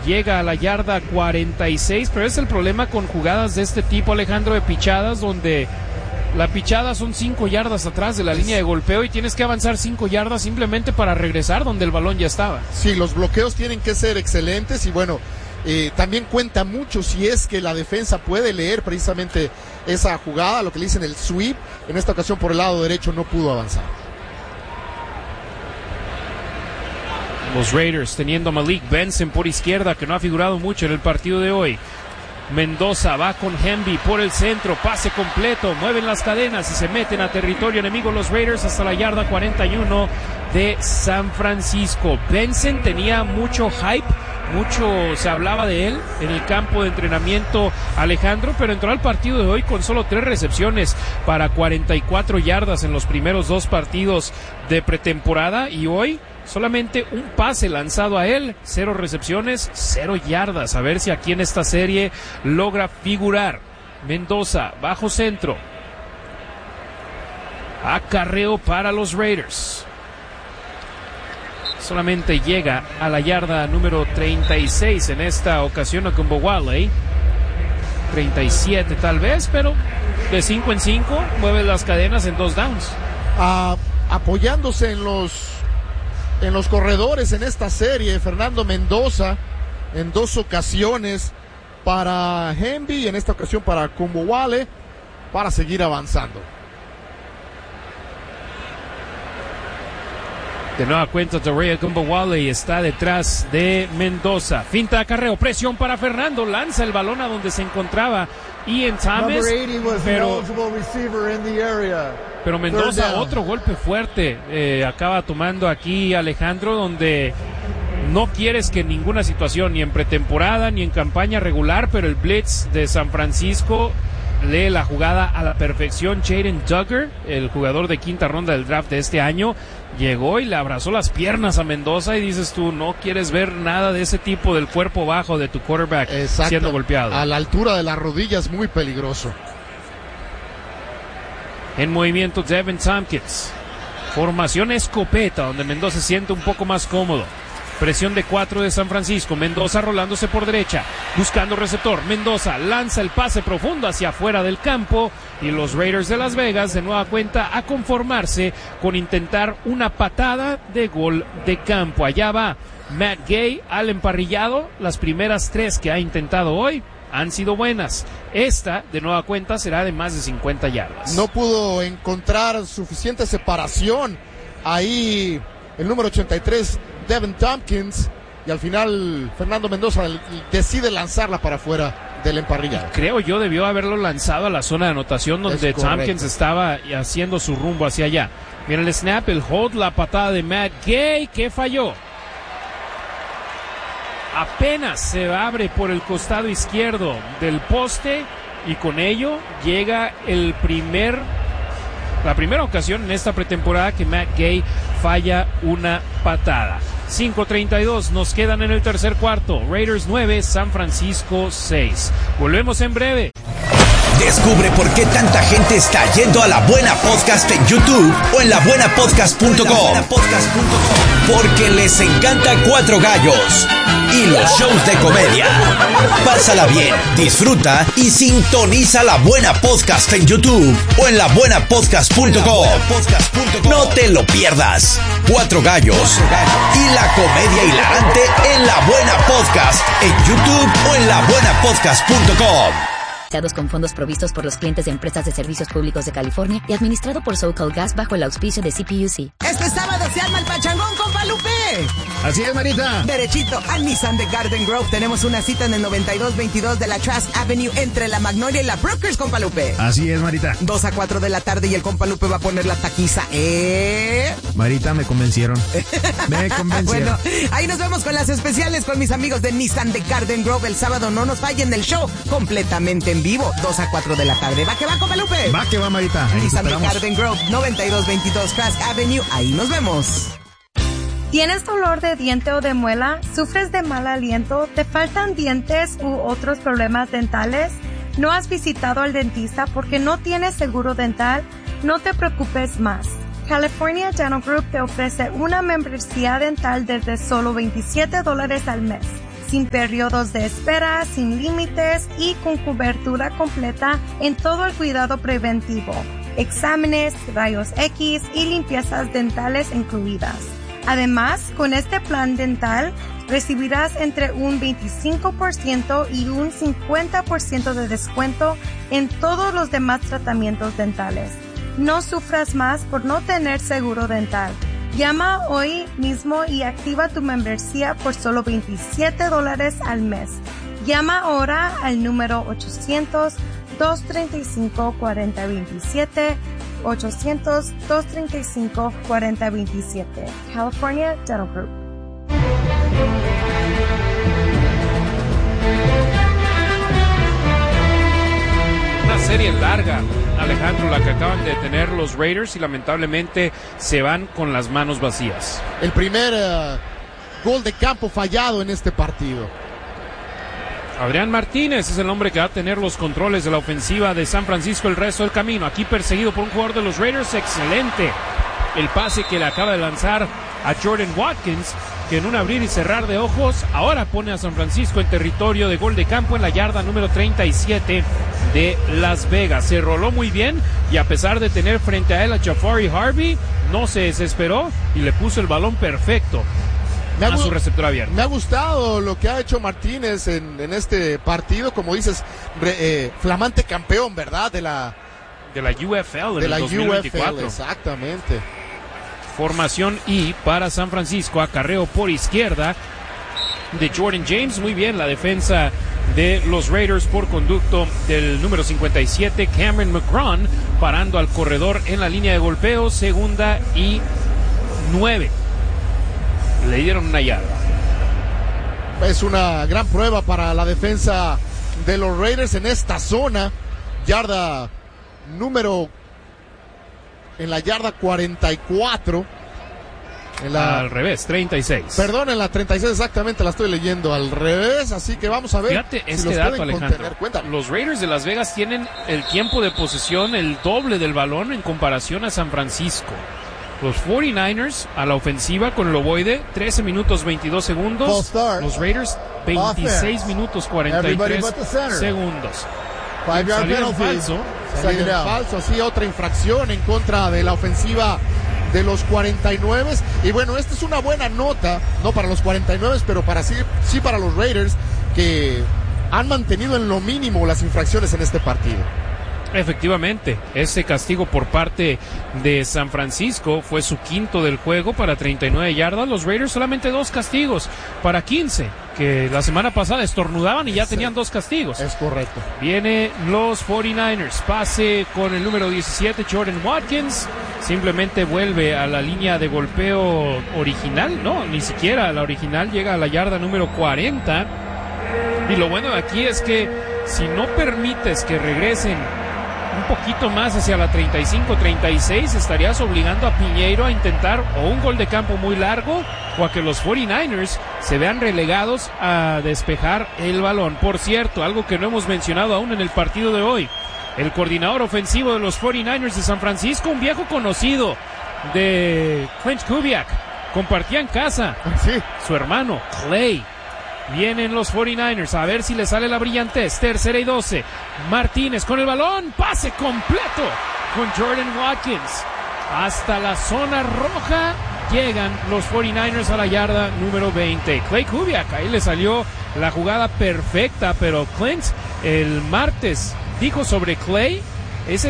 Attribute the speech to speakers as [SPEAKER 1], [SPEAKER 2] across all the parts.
[SPEAKER 1] llega a la yarda 46, pero es el problema con jugadas de este tipo, Alejandro, de pichadas, donde la pichada son 5 yardas atrás de la línea de golpeo y tienes que avanzar 5 yardas simplemente para regresar donde el balón ya estaba.
[SPEAKER 2] Sí, los bloqueos tienen que ser excelentes y bueno, también cuenta mucho si es que la defensa puede leer precisamente esa jugada, lo que le dicen el sweep. En esta ocasión por el lado derecho no pudo avanzar.
[SPEAKER 1] Los Raiders teniendo a Malik Benson por izquierda, que no ha figurado mucho en el partido de hoy. Mendoza va con Hemby por el centro, pase completo, mueven las cadenas y se meten a territorio enemigo los Raiders hasta la yarda 41 de San Francisco. Benson tenía mucho hype, mucho se hablaba de él en el campo de entrenamiento, Alejandro, pero entró al partido de hoy con solo 3 recepciones para 44 yardas en los primeros 2 partidos de pretemporada y hoy solamente un pase lanzado a él, 0 recepciones, 0 yardas. A ver si aquí en esta serie logra figurar. Mendoza, bajo centro. Acarreo para los Raiders. Solamente llega a la yarda número 36 en esta ocasión a Kumbowale. 37 tal vez, pero de 5 en 5 mueve las cadenas en 2 downs.
[SPEAKER 2] Apoyándose en los corredores en esta serie, Fernando Mendoza en 2 ocasiones para Hemby y en esta ocasión para Kumbowale para seguir avanzando.
[SPEAKER 1] De nueva cuenta, Torrey Kumbowale está detrás de Mendoza. Finta de acarreo, presión para Fernando, lanza el balón a donde se encontraba Ian Thomas, pero Mendoza otro golpe fuerte acaba tomando aquí Alejandro, donde no quieres que en ninguna situación, ni en pretemporada ni en campaña regular, pero el blitz de San Francisco lee la jugada a la perfección. Jaden Duggar, el jugador de 5ª ronda del draft de este año, llegó y le abrazó las piernas a Mendoza y dices tú, no quieres ver nada de ese tipo del cuerpo bajo de tu quarterback. Exacto, siendo golpeado.
[SPEAKER 2] A la altura de las rodillas, muy peligroso.
[SPEAKER 1] En movimiento Devin Tompkins. Formación escopeta, donde Mendoza se siente un poco más cómodo. Presión de 4 de San Francisco. Mendoza rolándose por derecha, buscando receptor. Mendoza lanza el pase profundo hacia afuera del campo y los Raiders de Las Vegas de nueva cuenta a conformarse con intentar una patada de gol de campo. Allá va Matt Gay al emparrillado. Las primeras 3 que ha intentado hoy han sido buenas. Esta, de nueva cuenta, será de más de 50 yardas.
[SPEAKER 2] No pudo encontrar suficiente separación ahí el número 83, Devin Tompkins, y al final Fernando Mendoza decide lanzarla para afuera del emparrillado.
[SPEAKER 1] Creo yo debió haberlo lanzado a la zona de anotación donde Tompkins estaba haciendo su rumbo hacia allá. Mira el snap, el hold, la patada de Matt Gay que falló. Apenas se abre por el costado izquierdo del poste y con ello llega la primera ocasión en esta pretemporada que Matt Gay falla una patada. 5:32 nos quedan en el tercer cuarto. Raiders 9, San Francisco 6. Volvemos en breve.
[SPEAKER 3] Descubre por qué tanta gente está yendo a La Buena Podcast en YouTube o en labuenapodcast.com. Porque les encanta Cuatro Gallos y los shows de comedia. Pásala bien, disfruta y sintoniza La Buena Podcast en YouTube o en labuenapodcast.com. No te lo pierdas. Cuatro Gallos y la comedia hilarante en La Buena Podcast en YouTube o en labuenapodcast.com.
[SPEAKER 4] Con fondos provistos por los clientes de empresas de servicios públicos de California y administrado por SoCal Gas bajo el auspicio de CPUC.
[SPEAKER 5] Este sábado se arma el pachangón con Palupe.
[SPEAKER 6] Así es, Marita.
[SPEAKER 5] Derechito a Nissan de Garden Grove. Tenemos una cita en el 9222 de la Trask Avenue entre la Magnolia y la Brooklyn con Palupe.
[SPEAKER 6] Así es, Marita.
[SPEAKER 5] 2 a 4 de la tarde y el Compalupe va a poner la taquiza.
[SPEAKER 6] Marita, me convencieron.
[SPEAKER 5] Bueno, ahí nos vemos con las especiales con mis amigos de Nissan de Garden Grove. El sábado no nos fallen el show completamente en vivo, 2 a 4 de la tarde. ¿Va que va, Compalupe?
[SPEAKER 6] Va que va, Marita.
[SPEAKER 5] Nissan de Garden Grove, 9222 Trask Avenue. Ahí nos vemos.
[SPEAKER 7] ¿Tienes dolor de diente o de muela? ¿Sufres de mal aliento? ¿Te faltan dientes u otros problemas dentales? ¿No has visitado al dentista porque no tienes seguro dental? No te preocupes más. California Dental Group te ofrece una membresía dental desde solo $27 al mes. sin periodos de espera, sin límites y con cobertura completa en todo el cuidado preventivo, exámenes, rayos X y limpiezas dentales incluidas. Además, con este plan dental, recibirás entre un 25% y un 50% de descuento en todos los demás tratamientos dentales. No sufras más por no tener seguro dental. Llama hoy mismo y activa tu membresía por solo $27 al mes. Llama ahora al número 800-235-4027, 800-235-4027. California Dental Group.
[SPEAKER 1] Una serie larga, Alejandro, la que acaban de tener los Raiders, y lamentablemente se van con las manos vacías.
[SPEAKER 2] El primer gol de campo fallado en este partido.
[SPEAKER 1] Adrián Martínez es el hombre que va a tener los controles de la ofensiva de San Francisco el resto del camino. Aquí perseguido por un jugador de los Raiders. Excelente el pase que le acaba de lanzar a Jordan Watkins, que en un abrir y cerrar de ojos ahora pone a San Francisco en territorio de gol de campo en la yarda número 37 de Las Vegas. Se roló muy bien y a pesar de tener frente a él a Jafari Harvey, no se desesperó y le puso el balón perfecto a su receptor abierto.
[SPEAKER 2] Me ha gustado lo que ha hecho Martínez en este partido, como dices, flamante campeón, ¿verdad? De la
[SPEAKER 1] UFL en el 2024.
[SPEAKER 2] UFL, exactamente.
[SPEAKER 1] Formación I para San Francisco, acarreo por izquierda de Jordan James. Muy bien la defensa de los Raiders por conducto del número 57, Cameron McGrawn, parando al corredor en la línea de golpeo. Segunda y 9. Le dieron una yarda.
[SPEAKER 2] Es una gran prueba para la defensa de los Raiders en esta zona. Yarda número en la yarda 44.
[SPEAKER 1] Al revés, 36.
[SPEAKER 2] Perdón, en la 36 exactamente, la estoy leyendo al revés, así que vamos a ver.
[SPEAKER 1] Fíjate
[SPEAKER 2] si
[SPEAKER 1] este
[SPEAKER 2] los
[SPEAKER 1] dato,
[SPEAKER 2] pueden
[SPEAKER 1] Alejandro.
[SPEAKER 2] contener.
[SPEAKER 1] Los Raiders de Las Vegas tienen el tiempo de posesión el doble del balón en comparación a San Francisco. Los 49ers a la ofensiva con el ovoide, 13 minutos 22 segundos. Los Raiders, 26 minutos 43 segundos. Salieron falso.
[SPEAKER 2] Falso, así otra infracción en contra de la ofensiva de los 49. Y bueno, esta es una buena nota, no para los 49, pero sí para los Raiders, que han mantenido en lo mínimo las infracciones en este partido.
[SPEAKER 1] Efectivamente, ese castigo por parte de San Francisco fue su quinto del juego para 39 yardas. Los Raiders solamente 2 castigos para 15, que la semana pasada estornudaban y ya tenían 2 castigos.
[SPEAKER 2] Es correcto.
[SPEAKER 1] Viene los 49ers, pase con el número 17, Jordan Watkins. Simplemente vuelve a la línea de golpeo original, no, ni siquiera a la original, llega a la yarda número 40. Y lo bueno de aquí es que si no permites que regresen un poquito más hacia la 35-36, estarías obligando a Piñeiro a intentar o un gol de campo muy largo o a que los 49ers se vean relegados a despejar el balón. Por cierto, algo que no hemos mencionado aún en el partido de hoy, el coordinador ofensivo de los 49ers de San Francisco, un viejo conocido de Clint Kubiak, compartía en casa su hermano Clay. Vienen los 49ers, a ver si le sale la brillantez. Tercera y 12. Martínez con el balón. Pase completo con Jordan Watkins. Hasta la zona roja llegan los 49ers a la yarda número 20. Clay Kubiak, ahí le salió la jugada perfecta, pero Clint el martes dijo sobre Clay, es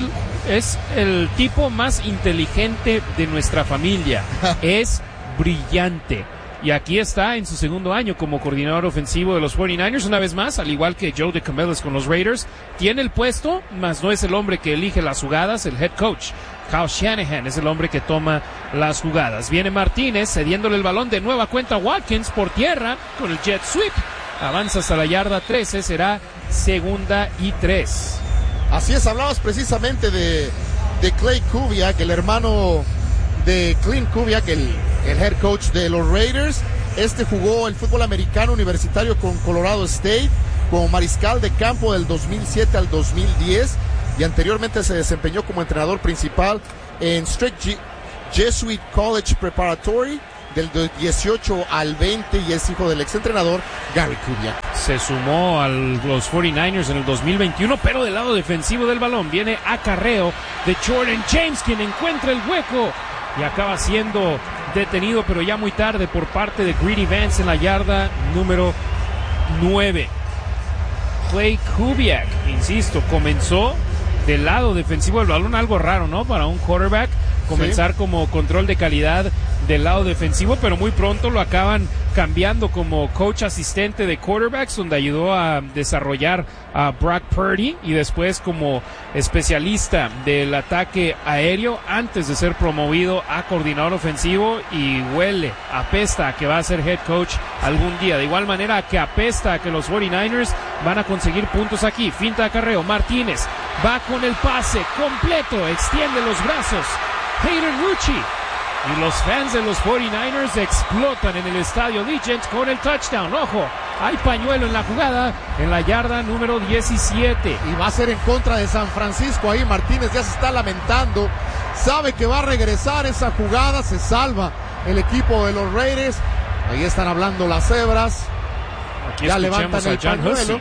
[SPEAKER 1] el tipo más inteligente de nuestra familia. Es brillante. Y aquí está en su segundo año como coordinador ofensivo de los 49ers. Una vez más, al igual que Joe DeCamillis con los Raiders, tiene el puesto, mas no es el hombre que elige las jugadas. El head coach, Kyle Shanahan, es el hombre que toma las jugadas. Viene Martínez cediéndole el balón de nueva cuenta a Watkins por tierra con el jet sweep. Avanza hasta la yarda 13, será segunda y 3.
[SPEAKER 2] Así es, hablabas precisamente de Clay Kubiak, el hermano de Clint Kubiak, el head coach de los Raiders. Este jugó el fútbol americano universitario con Colorado State como mariscal de campo del 2007 al 2010 y anteriormente se desempeñó como entrenador principal en Strict Jesuit College Preparatory del 18 al 20 y es hijo del exentrenador Gary Kubiak.
[SPEAKER 1] Se sumó a los 49ers en el 2021, pero del lado defensivo del balón viene acarreo de Jordan James, quien encuentra el hueco y acaba siendo detenido, pero ya muy tarde por parte de Greedy Vance en la yarda número 9. Clay Kubiak, insisto, comenzó del lado defensivo del balón, algo raro, ¿no? Para un quarterback comenzar como control de calidad del lado defensivo, pero muy pronto lo acaban cambiando como coach asistente de quarterbacks, donde ayudó a desarrollar a Brock Purdy, y después como especialista del ataque aéreo antes de ser promovido a coordinador ofensivo, y apesta a que va a ser head coach algún día. De igual manera que apesta a que los 49ers van a conseguir puntos aquí. Finta de acarreo, Martínez va con el pase completo, extiende los brazos Hayden Rucci, y los fans de los 49ers explotan en el estadio Legend con el touchdown. Ojo, hay pañuelo en la jugada en la yarda número 17.
[SPEAKER 2] Y va a ser en contra de San Francisco. Ahí Martínez ya se está lamentando. Sabe que va a regresar esa jugada. Se salva el equipo de los Raiders. Ahí están hablando las cebras.
[SPEAKER 1] Aquí
[SPEAKER 2] ya levantan el pañuelo.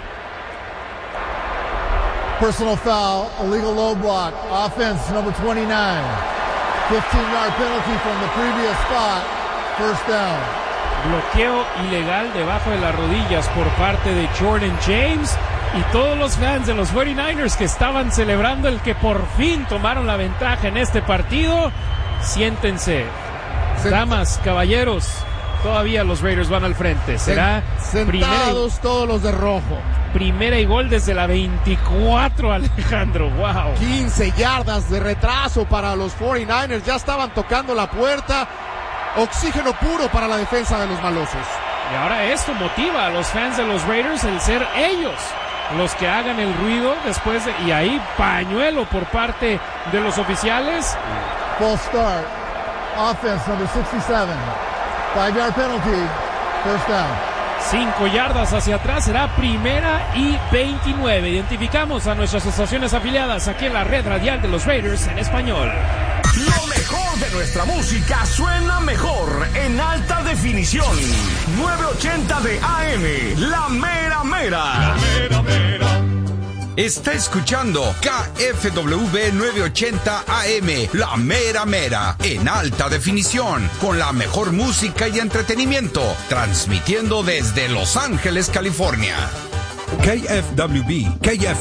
[SPEAKER 8] Personal foul, illegal low block, offense number 29. 15-yard penalty from the previous spot, first down.
[SPEAKER 1] Bloqueo ilegal debajo de las rodillas por parte de Jordan James, y todos los fans de los 49ers que estaban celebrando el que por fin tomaron la ventaja en este partido, siéntense. Damas, caballeros, todavía los Raiders van al frente. Será
[SPEAKER 2] sentados todos los de rojo.
[SPEAKER 1] Primera y gol desde la 24, Alejandro. Wow.
[SPEAKER 2] 15 yardas de retraso para los 49ers. Ya estaban tocando la puerta. Oxígeno puro para la defensa de los malosos.
[SPEAKER 1] Y ahora esto motiva a los fans de los Raiders, el ser ellos los que hagan el ruido después de, y ahí pañuelo por parte de los oficiales.
[SPEAKER 8] False start. Offense number 67. 5-yard penalty. First down.
[SPEAKER 1] 5 yardas hacia atrás, será primera y 29. Identificamos a nuestras estaciones afiliadas aquí en la red radial de los Raiders en español.
[SPEAKER 3] Lo mejor de nuestra música suena mejor en alta definición. 980 de AM, La Mera Mera. La Mera Mera. Está escuchando KFWB 980 AM, La Mera Mera, en alta definición, con la mejor música y entretenimiento, transmitiendo desde Los Ángeles, California. KFWB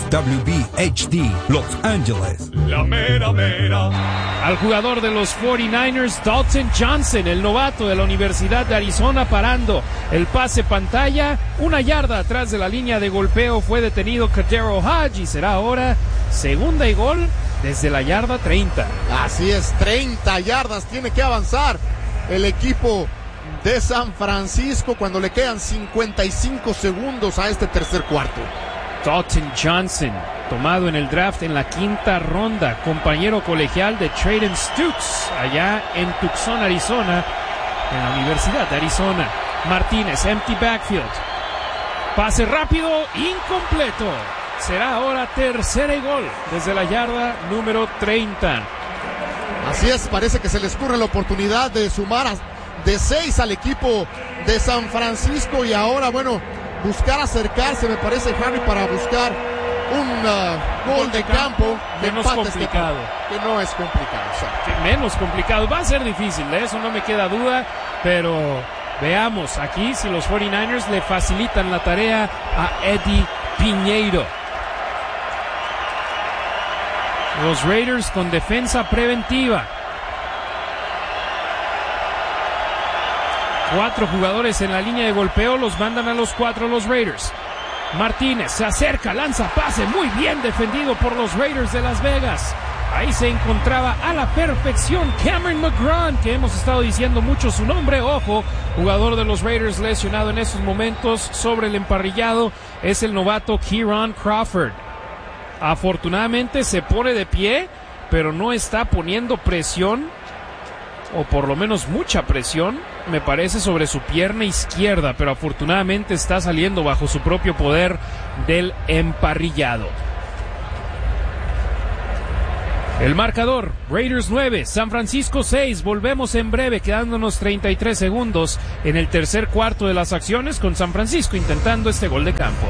[SPEAKER 3] HD, Los Ángeles. La Mera Mera.
[SPEAKER 1] Al jugador de los 49ers, Dalton Johnson, el novato de la Universidad de Arizona, parando el pase pantalla, 1 yarda atrás de la línea de golpeo, fue detenido Kadero Hodge, y será ahora segunda y gol desde la yarda 30.
[SPEAKER 2] Así es, 30 yardas tiene que avanzar el equipo de San Francisco cuando le quedan 55 segundos a este tercer cuarto.
[SPEAKER 1] Dalton Johnson, tomado en el draft en la 5ª ronda, compañero colegial de Trayden Stukes, allá en Tucson, Arizona, en la Universidad de Arizona. Martínez, empty backfield. Pase rápido, incompleto. Será ahora tercera y gol desde la yarda número 30.
[SPEAKER 2] Así es, parece que se les ocurre la oportunidad de sumar de 6 al equipo de San Francisco, y ahora, bueno, buscar acercarse, me parece, Harry, para buscar un gol de campo.
[SPEAKER 1] Menos complicado.
[SPEAKER 2] Que no es complicado.
[SPEAKER 1] Sí, menos complicado. Va a ser difícil, de eso no me queda duda, pero veamos aquí si los 49ers le facilitan la tarea a Eddie Piñeiro. Los Raiders con defensa preventiva. 4 jugadores en la línea de golpeo, los mandan a los 4 los Raiders. Martínez se acerca, lanza pase, muy bien defendido por los Raiders de Las Vegas. Ahí se encontraba a la perfección Cameron McGrone, que hemos estado diciendo mucho su nombre. Ojo, jugador de los Raiders lesionado en estos momentos. Sobre el emparrillado es el novato Kieran Crawford. Afortunadamente se pone de pie, pero no está poniendo presión, o por lo menos mucha presión, me parece, sobre su pierna izquierda, pero afortunadamente está saliendo bajo su propio poder del emparrillado. El marcador, Raiders 9, San Francisco 6. Volvemos en breve, quedándonos 33 segundos en el tercer cuarto de las acciones, con San Francisco intentando este gol de campo.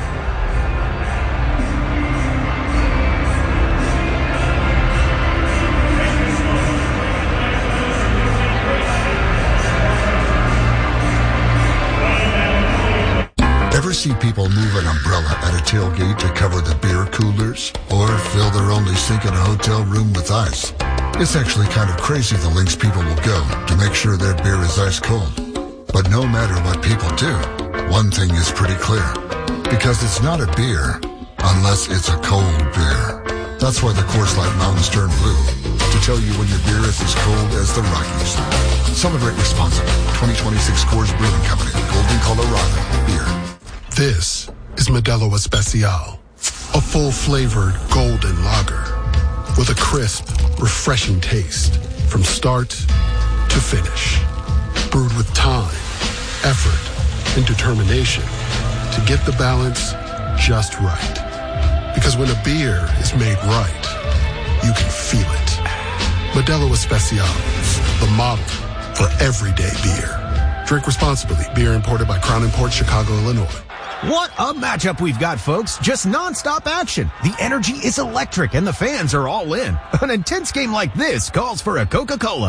[SPEAKER 9] Ever see people move an umbrella at a tailgate to cover the beer coolers? Or fill their only sink in a hotel room with ice? It's actually kind of crazy the lengths people will go to make sure their beer is ice cold. But no matter what people do, one thing is pretty clear. Because it's not a beer unless it's a cold beer. That's why the Coors Light Mountains turn blue. To tell you when your beer is as cold as the Rockies. Celebrate responsibly. 2026 Coors Brewing Company. Golden, Colorado. Beer.
[SPEAKER 10] This is Modelo Especial, a full-flavored golden lager with a crisp, refreshing taste from start to finish. Brewed with time, effort, and determination to get the balance just right. Because when a beer is made right, you can feel it. Modelo Especial, the model for everyday beer. Drink responsibly. Beer imported by Crown Imports, Chicago, Illinois.
[SPEAKER 3] What a matchup we've got, folks. Just nonstop action. The energy is electric and the fans are all in. An intense game like this calls for a Coca-Cola.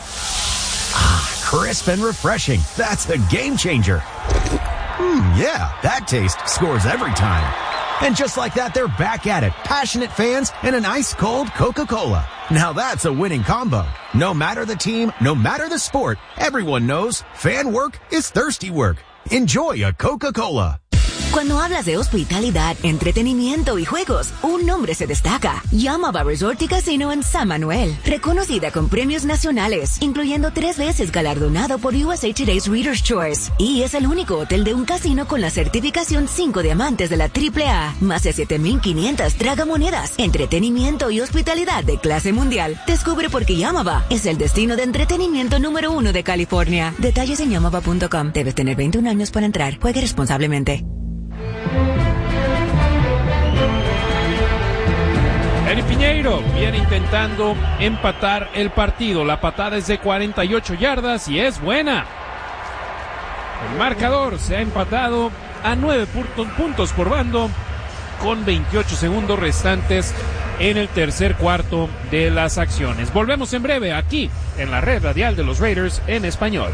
[SPEAKER 3] Crisp and refreshing. That's a game changer. Yeah, that taste scores every time. And just like that, they're back at it. Passionate fans and an ice-cold Coca-Cola. Now that's a winning combo. No matter the team, no matter the sport, everyone knows fan work is thirsty work. Enjoy a Coca-Cola.
[SPEAKER 11] Cuando hablas de hospitalidad, entretenimiento y juegos, un nombre se destaca. Yamava Resort y Casino en San Manuel. Reconocida con premios nacionales, incluyendo 3 veces galardonado por USA Today's Reader's Choice. Y es el único hotel de un casino con la certificación 5 diamantes de la AAA. Más de 7,500 tragamonedas, entretenimiento y hospitalidad de clase mundial. Descubre por qué Yamava es el destino de entretenimiento número 1 de California. Detalles en yamava.com. Debes tener 21 años para entrar. Juegue responsablemente.
[SPEAKER 1] Eric Piñeiro viene intentando empatar el partido. La patada es de 48 yardas y es buena. El marcador se ha empatado a 9 puntos por bando con 28 segundos restantes en el tercer cuarto de las acciones. Volvemos en breve aquí en la red radial de los Raiders en español.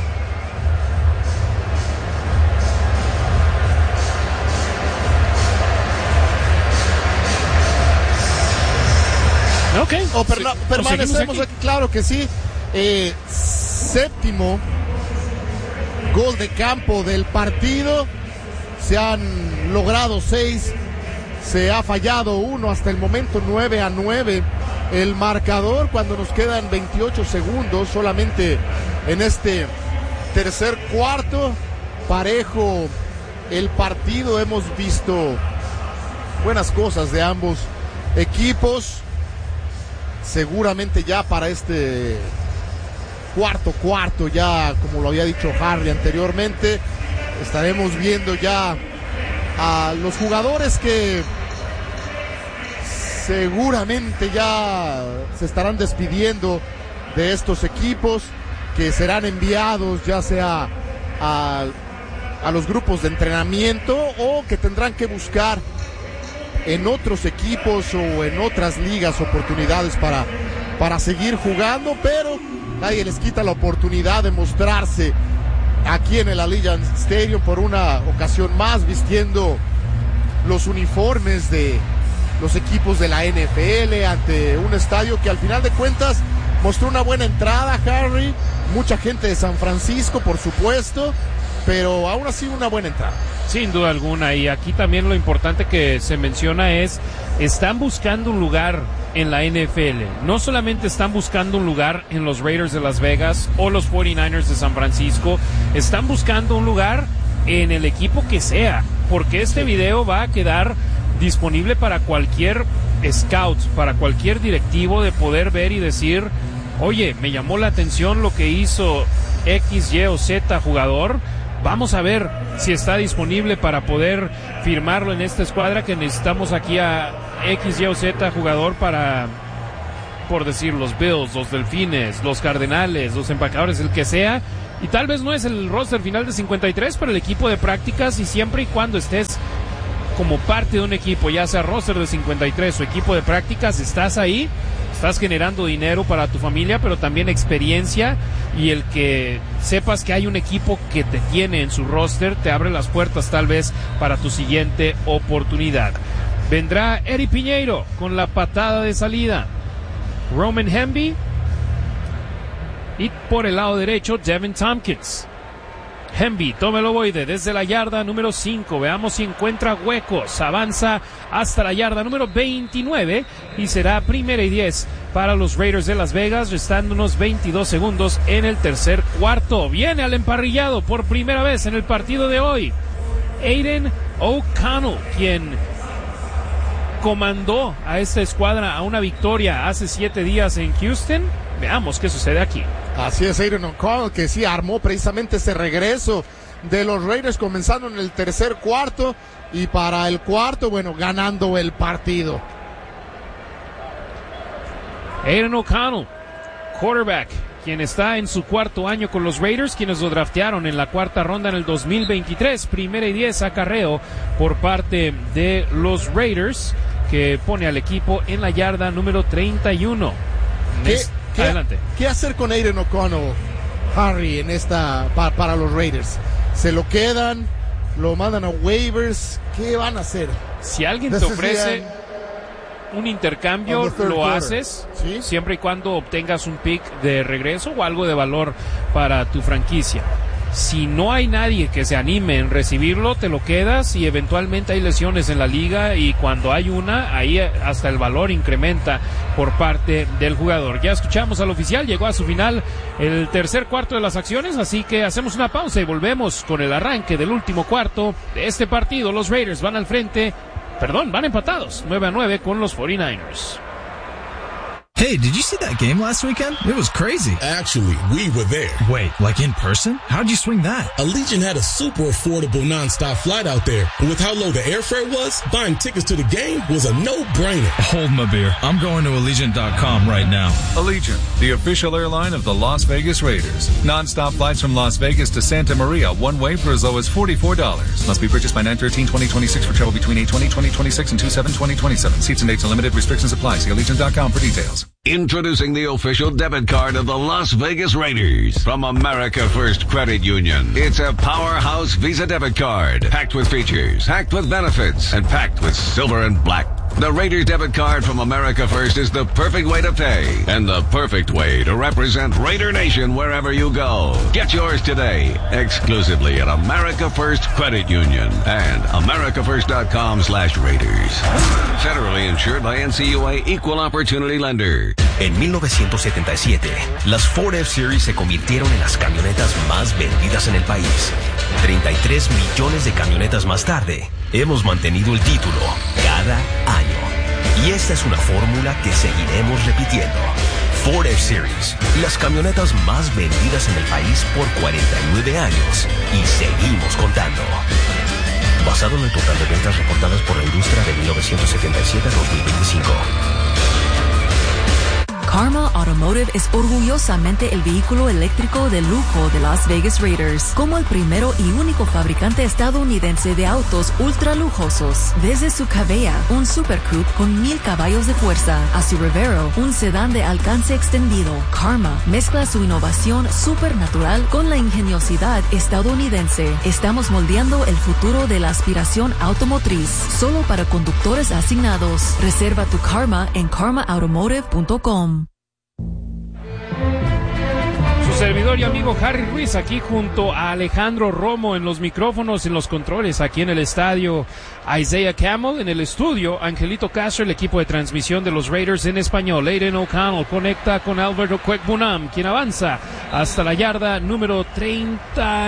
[SPEAKER 2] Okay. Permanecemos aquí, claro que sí. Séptimo gol de campo del partido. Se han logrado 6. Se ha fallado 1 hasta el momento. 9-9 el marcador cuando nos quedan 28 segundos solamente en este tercer cuarto. Parejo el partido. Hemos visto buenas cosas de ambos equipos. Seguramente ya para este cuarto, ya como lo había dicho Harry anteriormente, estaremos viendo ya a los jugadores que seguramente ya se estarán despidiendo de estos equipos, que serán enviados ya sea a los grupos de entrenamiento o que tendrán que buscar en otros equipos o en otras ligas oportunidades para seguir jugando, pero nadie les quita la oportunidad de mostrarse aquí en el Allegiant Stadium por una ocasión más, vistiendo los uniformes de los equipos de la NFL ante un estadio que al final de cuentas mostró una buena entrada, Harry, mucha gente de San Francisco por supuesto, pero aún así una buena entrada.
[SPEAKER 1] Sin duda alguna, y aquí también lo importante que se menciona es, están buscando un lugar en la NFL, no solamente están buscando un lugar en los Raiders de Las Vegas o los 49ers de San Francisco, están buscando un lugar en el equipo que sea, porque este video va a quedar disponible para cualquier scout, para cualquier directivo de poder ver y decir, oye, me llamó la atención lo que hizo X, Y o Z jugador. Vamos a ver si está disponible para poder firmarlo en esta escuadra, que necesitamos aquí a X, Y o Z jugador para por decir los Bills, los Delfines, los Cardenales, los Empacadores, el que sea, y tal vez no es el roster final de 53 para el equipo de prácticas, y siempre y cuando estés como parte de un equipo, ya sea roster de 53 o equipo de prácticas, estás ahí, estás generando dinero para tu familia, pero también experiencia, y el que sepas que hay un equipo que te tiene en su roster te abre las puertas tal vez para tu siguiente oportunidad. Vendrá Eddie Piñeiro con la patada de salida, Roman Hemby, y por el lado derecho Devin Tompkins. Hemby toma el ovoide desde la yarda número 5, veamos si encuentra huecos, avanza hasta la yarda número 29 y será 1st y 10 para los Raiders de Las Vegas, restando unos 22 segundos en el tercer cuarto. Viene al emparrillado por primera vez en el partido de hoy Aiden O'Connell, quien comandó a esta escuadra a una victoria hace 7 días en Houston. Veamos qué sucede aquí.
[SPEAKER 2] Así es, Aiden O'Connell, que sí armó precisamente ese regreso de los Raiders comenzando en el tercer cuarto, y para el cuarto, bueno, ganando el partido.
[SPEAKER 1] Aiden O'Connell, quarterback, quien está en su 4º año con los Raiders, quienes lo draftearon en la 4ª ronda en el 2023. 1st y 10 acarreo por parte de los Raiders, que pone al equipo en la yarda número 31. Adelante.
[SPEAKER 2] ¿Qué hacer con Aiden O'Connell, Harry, en esta para los Raiders? ¿Se lo quedan? ¿Lo mandan a waivers? ¿Qué van a hacer?
[SPEAKER 1] Si alguien te ofrece un intercambio, lo haces, ¿sí? Siempre y cuando obtengas un pick de regreso o algo de valor para tu franquicia. Si no hay nadie que se anime en recibirlo, te lo quedas, y eventualmente hay lesiones en la liga, y cuando hay una, ahí hasta el valor incrementa por parte del jugador. Ya escuchamos al oficial, llegó a su final el tercer cuarto de las acciones, así que hacemos una pausa y volvemos con el arranque del último cuarto de este partido. Los Raiders van van empatados 9-9 con los 49ers.
[SPEAKER 12] Hey, did you see that game last weekend? It was crazy.
[SPEAKER 13] Actually, we were there.
[SPEAKER 12] Wait, like in person? How'd you swing that?
[SPEAKER 13] Allegiant had a super affordable nonstop flight out there. And with how low the airfare was, buying tickets to the game was a no-brainer.
[SPEAKER 12] Hold my beer. I'm going to Allegiant.com right now.
[SPEAKER 14] Allegiant, the official airline of the Las Vegas Raiders. Nonstop flights from Las Vegas to Santa Maria, one way for as low as $44. Must be purchased by 9/13/2026 for travel between 8/20/2026 and 2/7/2027. Seats and dates and limited restrictions apply. See Allegiant.com for details.
[SPEAKER 15] Introducing the official debit card of the Las Vegas Raiders from America First Credit Union. It's a powerhouse Visa debit card, packed with features, packed with benefits, and packed with silver and black. The Raiders debit card from America First is the perfect way to pay and the perfect way to represent Raider Nation wherever you go. Get yours today, exclusively at America First Credit Union and americafirst.com/Raiders. Federally insured by NCUA Equal Opportunity Lender.
[SPEAKER 16] En 1977, las Ford F-Series se convirtieron en las camionetas más vendidas en el país. 33 millones de camionetas más tarde, hemos mantenido el título cada año. Y esta es una fórmula que seguiremos repitiendo. Ford F-Series, las camionetas más vendidas en el país por 49 años. Y seguimos contando. Basado en el total de ventas reportadas por la industria de 1977 a 2025.
[SPEAKER 17] Karma Automotive es orgullosamente el vehículo eléctrico de lujo de Las Vegas Raiders, como el primero y único fabricante estadounidense de autos ultra lujosos. Desde su Cabella, un Super Coupe con 1000 caballos de fuerza, a su Revero, un sedán de alcance extendido, Karma mezcla su innovación supernatural con la ingeniosidad estadounidense. Estamos moldeando el futuro de la aspiración automotriz, solo para conductores asignados. Reserva tu Karma en karmaautomotive.com.
[SPEAKER 1] Servidor y amigo Harry Ruiz, aquí junto a Alejandro Romo en los micrófonos, en los controles, aquí en el estadio Isaiah Camel, en el estudio Angelito Castro, el equipo de transmisión de los Raiders en español. Aiden O'Connell conecta con Albert Okwuegbunam, quien avanza hasta la yarda número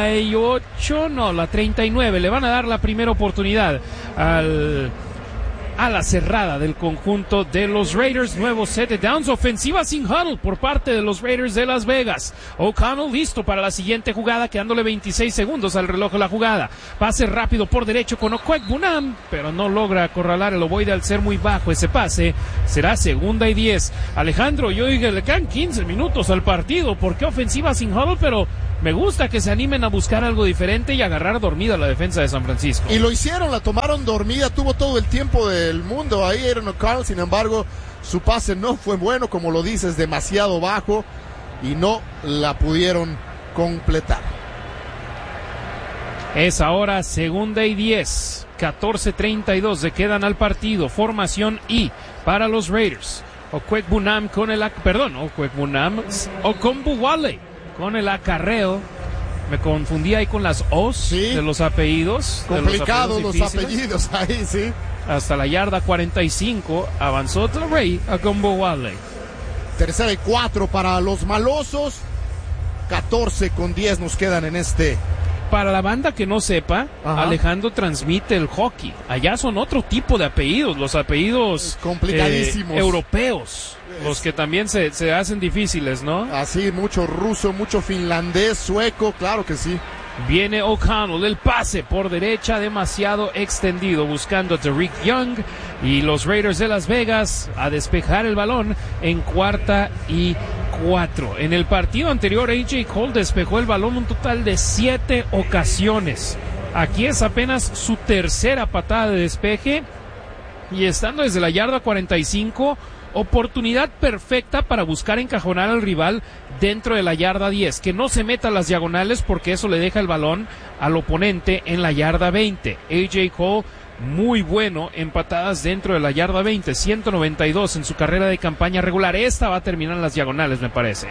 [SPEAKER 1] 39, le van a dar la primera oportunidad al a la cerrada del conjunto de los Raiders. Nuevo set de downs, ofensiva sin huddle por parte de los Raiders de Las Vegas. O'Connell listo para la siguiente jugada, quedándole 26 segundos al reloj de la jugada. Pase rápido por derecho con Okwuegbunam, pero no logra acorralar el ovoide al ser muy bajo ese pase. Será 2nd y 10. Alejandro, yo dije, le quedan 15 minutos al partido. ¿Por qué ofensiva sin huddle? Pero me gusta que se animen a buscar algo diferente y agarrar dormida la defensa de San Francisco.
[SPEAKER 2] Y lo hicieron, la tomaron dormida, tuvo todo el tiempo del mundo ahí Aaron O'Connell. Sin embargo, su pase no fue bueno, como lo dices, demasiado bajo, y no la pudieron completar.
[SPEAKER 1] Es ahora 2nd y 10. 14:32 se quedan al partido. Formación I para los Raiders. Okwuegbunam Okonbuwale con el acarreo. Me confundí ahí con las O's de los apellidos.
[SPEAKER 2] Complicados los apellidos ahí, sí.
[SPEAKER 1] Hasta la yarda 45 avanzó Ray Okonbuwale.
[SPEAKER 2] 3rd y 4 para los malosos. 14:10 nos quedan en este.
[SPEAKER 1] Para la banda que no sepa, Alejandro transmite el hockey. Allá son otro tipo de apellidos, los apellidos
[SPEAKER 2] complicadísimos
[SPEAKER 1] europeos, los que también se hacen difíciles, ¿no?
[SPEAKER 2] Así, mucho ruso, mucho finlandés, sueco, claro que sí.
[SPEAKER 1] Viene O'Connell, el pase por derecha demasiado extendido, buscando a Derrick Young, y los Raiders de Las Vegas a despejar el balón en 4th y 4. En el partido anterior, A.J. Cole despejó el balón un total de 7 ocasiones. Aquí es apenas su 3ª patada de despeje, y estando desde la yarda 45, oportunidad perfecta para buscar encajonar al rival dentro de la yarda 10, que no se meta a las diagonales, porque eso le deja el balón al oponente en la yarda 20. A.J. Cole muy bueno en patadas dentro de la yarda 20, 192 en su carrera de campaña regular. Esta va a terminar en las diagonales, me parece.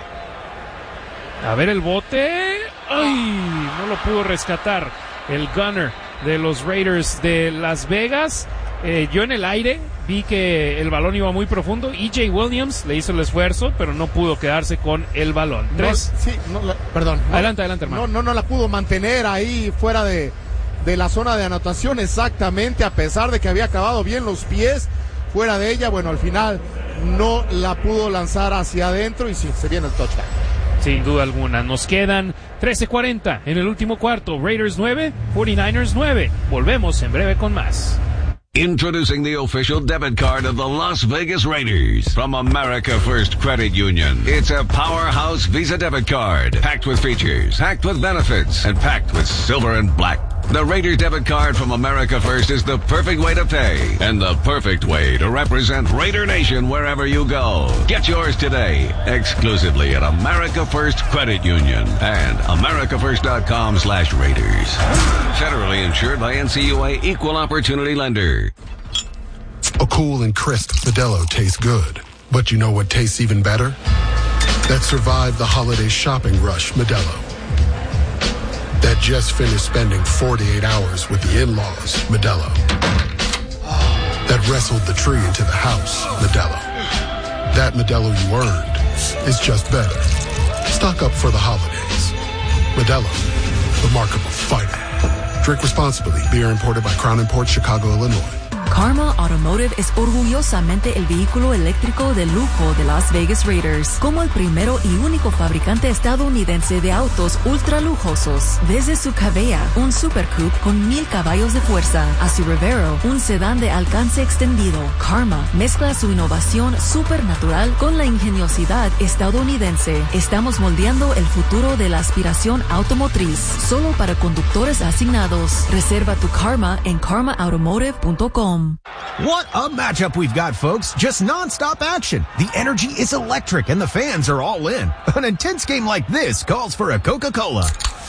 [SPEAKER 1] A ver el bote. ¡Ay! No lo pudo rescatar el gunner de los Raiders de Las Vegas. Yo en el aire vi que el balón iba muy profundo. E.J. Williams le hizo el esfuerzo, pero no pudo quedarse con el balón.
[SPEAKER 2] Perdón.
[SPEAKER 1] Adelante, hermano.
[SPEAKER 2] No la pudo mantener ahí fuera de la zona de anotación, exactamente, a pesar de que había acabado bien los pies fuera de ella. Bueno, al final no la pudo lanzar hacia adentro, y sí, se viene el touchdown.
[SPEAKER 1] Sin duda alguna. Nos quedan 13:40 en el último cuarto. Raiders 9, 49ers 9. Volvemos en breve con más.
[SPEAKER 15] Introducing the official debit card of the Las Vegas Raiders from America First Credit Union. It's a powerhouse Visa debit card, packed with features, packed with benefits, and packed with silver and black. The Raiders debit card from America First is the perfect way to pay and the perfect way to represent Raider Nation wherever you go. Get yours today, exclusively at America First Credit Union and americafirst.com/Raiders. Federally insured by NCUA Equal Opportunity Lender.
[SPEAKER 10] A cool and crisp Modelo tastes good. But you know what tastes even better? That survived the holiday shopping rush Modelo. That just finished spending 48 hours with the in-laws, Modelo. That wrestled the tree into the house, Modelo. That Modelo you earned is just better. Stock up for the holidays. Modelo, the mark of a fighter. Drink responsibly. Beer imported by Crown Imports, Chicago, Illinois.
[SPEAKER 17] Karma Automotive es orgullosamente el vehículo eléctrico de lujo de Las Vegas Raiders, como el primero y único fabricante estadounidense de autos ultra lujosos. Desde su Cavea, un Super Coupe con 1000 caballos de fuerza, a su Revero, un sedán de alcance extendido, Karma mezcla su innovación supernatural con la ingeniosidad estadounidense. Estamos moldeando el futuro de la aspiración automotriz, solo para conductores asignados. Reserva tu Karma en karmaautomotive.com.
[SPEAKER 18] What a matchup we've got, folks. Just non-stop action. The energy is electric and the fans are all in. An intense game like this calls for a Coca-Cola.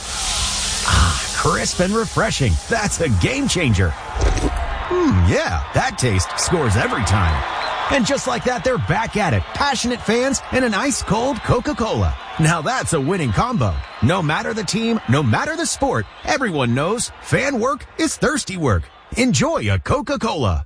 [SPEAKER 18] Ah, crisp and refreshing. That's a game changer. Yeah, that taste scores every time. And just like that, they're back at it. Passionate fans and an ice-cold Coca-Cola. Now that's a winning combo. No matter the team, no matter the sport, everyone knows fan work is thirsty work. Enjoy a Coca-Cola.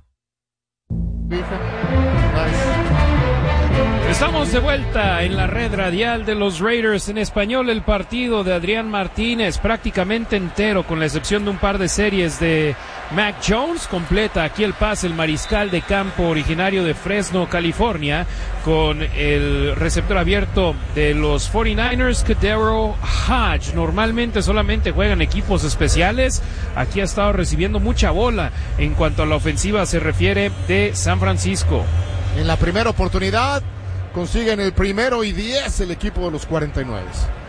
[SPEAKER 1] Estamos de vuelta en la red radial de los Raiders. En español, el partido de Adrián Martínez prácticamente entero, con la excepción de un par de series de Mac Jones completa aquí el pase, el mariscal de campo originario de Fresno, California, con el receptor abierto de los 49ers, Kadero Hodge. Normalmente solamente juegan equipos especiales. Aquí ha estado recibiendo mucha bola en cuanto a la ofensiva se refiere de San Francisco.
[SPEAKER 2] En la primera oportunidad consiguen el 1º y 10 el equipo de los 49.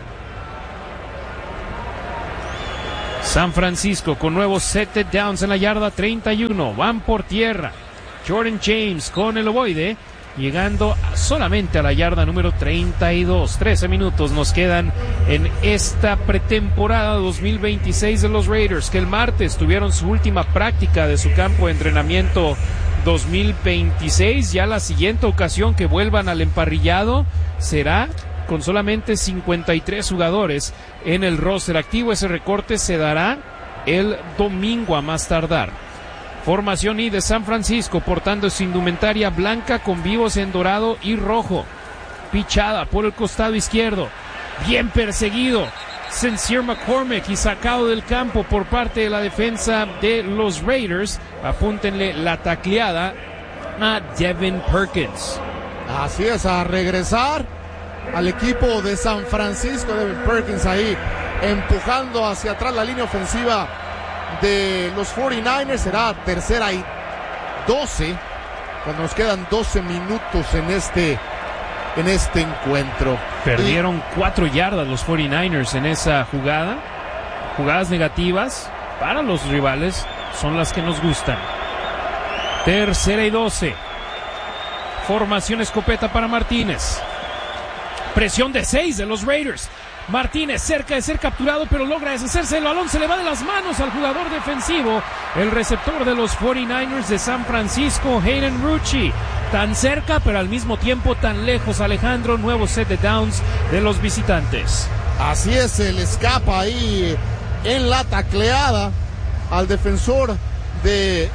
[SPEAKER 1] San Francisco con nuevos set de downs en la yarda 31. Van por tierra. Jordan James con el ovoide, llegando solamente a la yarda número 32. 13 minutos nos quedan en esta pretemporada 2026 de los Raiders, que el martes tuvieron su última práctica de su campo de entrenamiento 2026. Ya la siguiente ocasión que vuelvan al emparrillado será con solamente 53 jugadores en el roster activo. Ese recorte se dará el domingo a más tardar. Formación I de San Francisco, portando su indumentaria blanca con vivos en dorado y rojo. Pichada por el costado izquierdo. Bien perseguido Sincere McCormick y sacado del campo por parte de la defensa de los Raiders. Apúntenle la tacleada a Devin Perkins.
[SPEAKER 2] Así es, a regresar al equipo de San Francisco. Devin Perkins ahí empujando hacia atrás la línea ofensiva de los 49ers. Será 3rd y 12 cuando nos quedan 12 minutos en este encuentro.
[SPEAKER 1] Perdieron 4 yardas los 49ers en esa jugada. Jugadas negativas para los rivales son las que nos gustan. 3rd y 12. Formación escopeta para Martínez. Presión de 6 de los Raiders. Martínez cerca de ser capturado, pero logra deshacerse. El balón se le va de las manos al jugador defensivo, el receptor de los 49ers de San Francisco, Hayden Rucci. Tan cerca, pero al mismo tiempo tan lejos, Alejandro. Nuevo set de downs de los visitantes.
[SPEAKER 2] Así es, se le escapa ahí en la tacleada al defensor de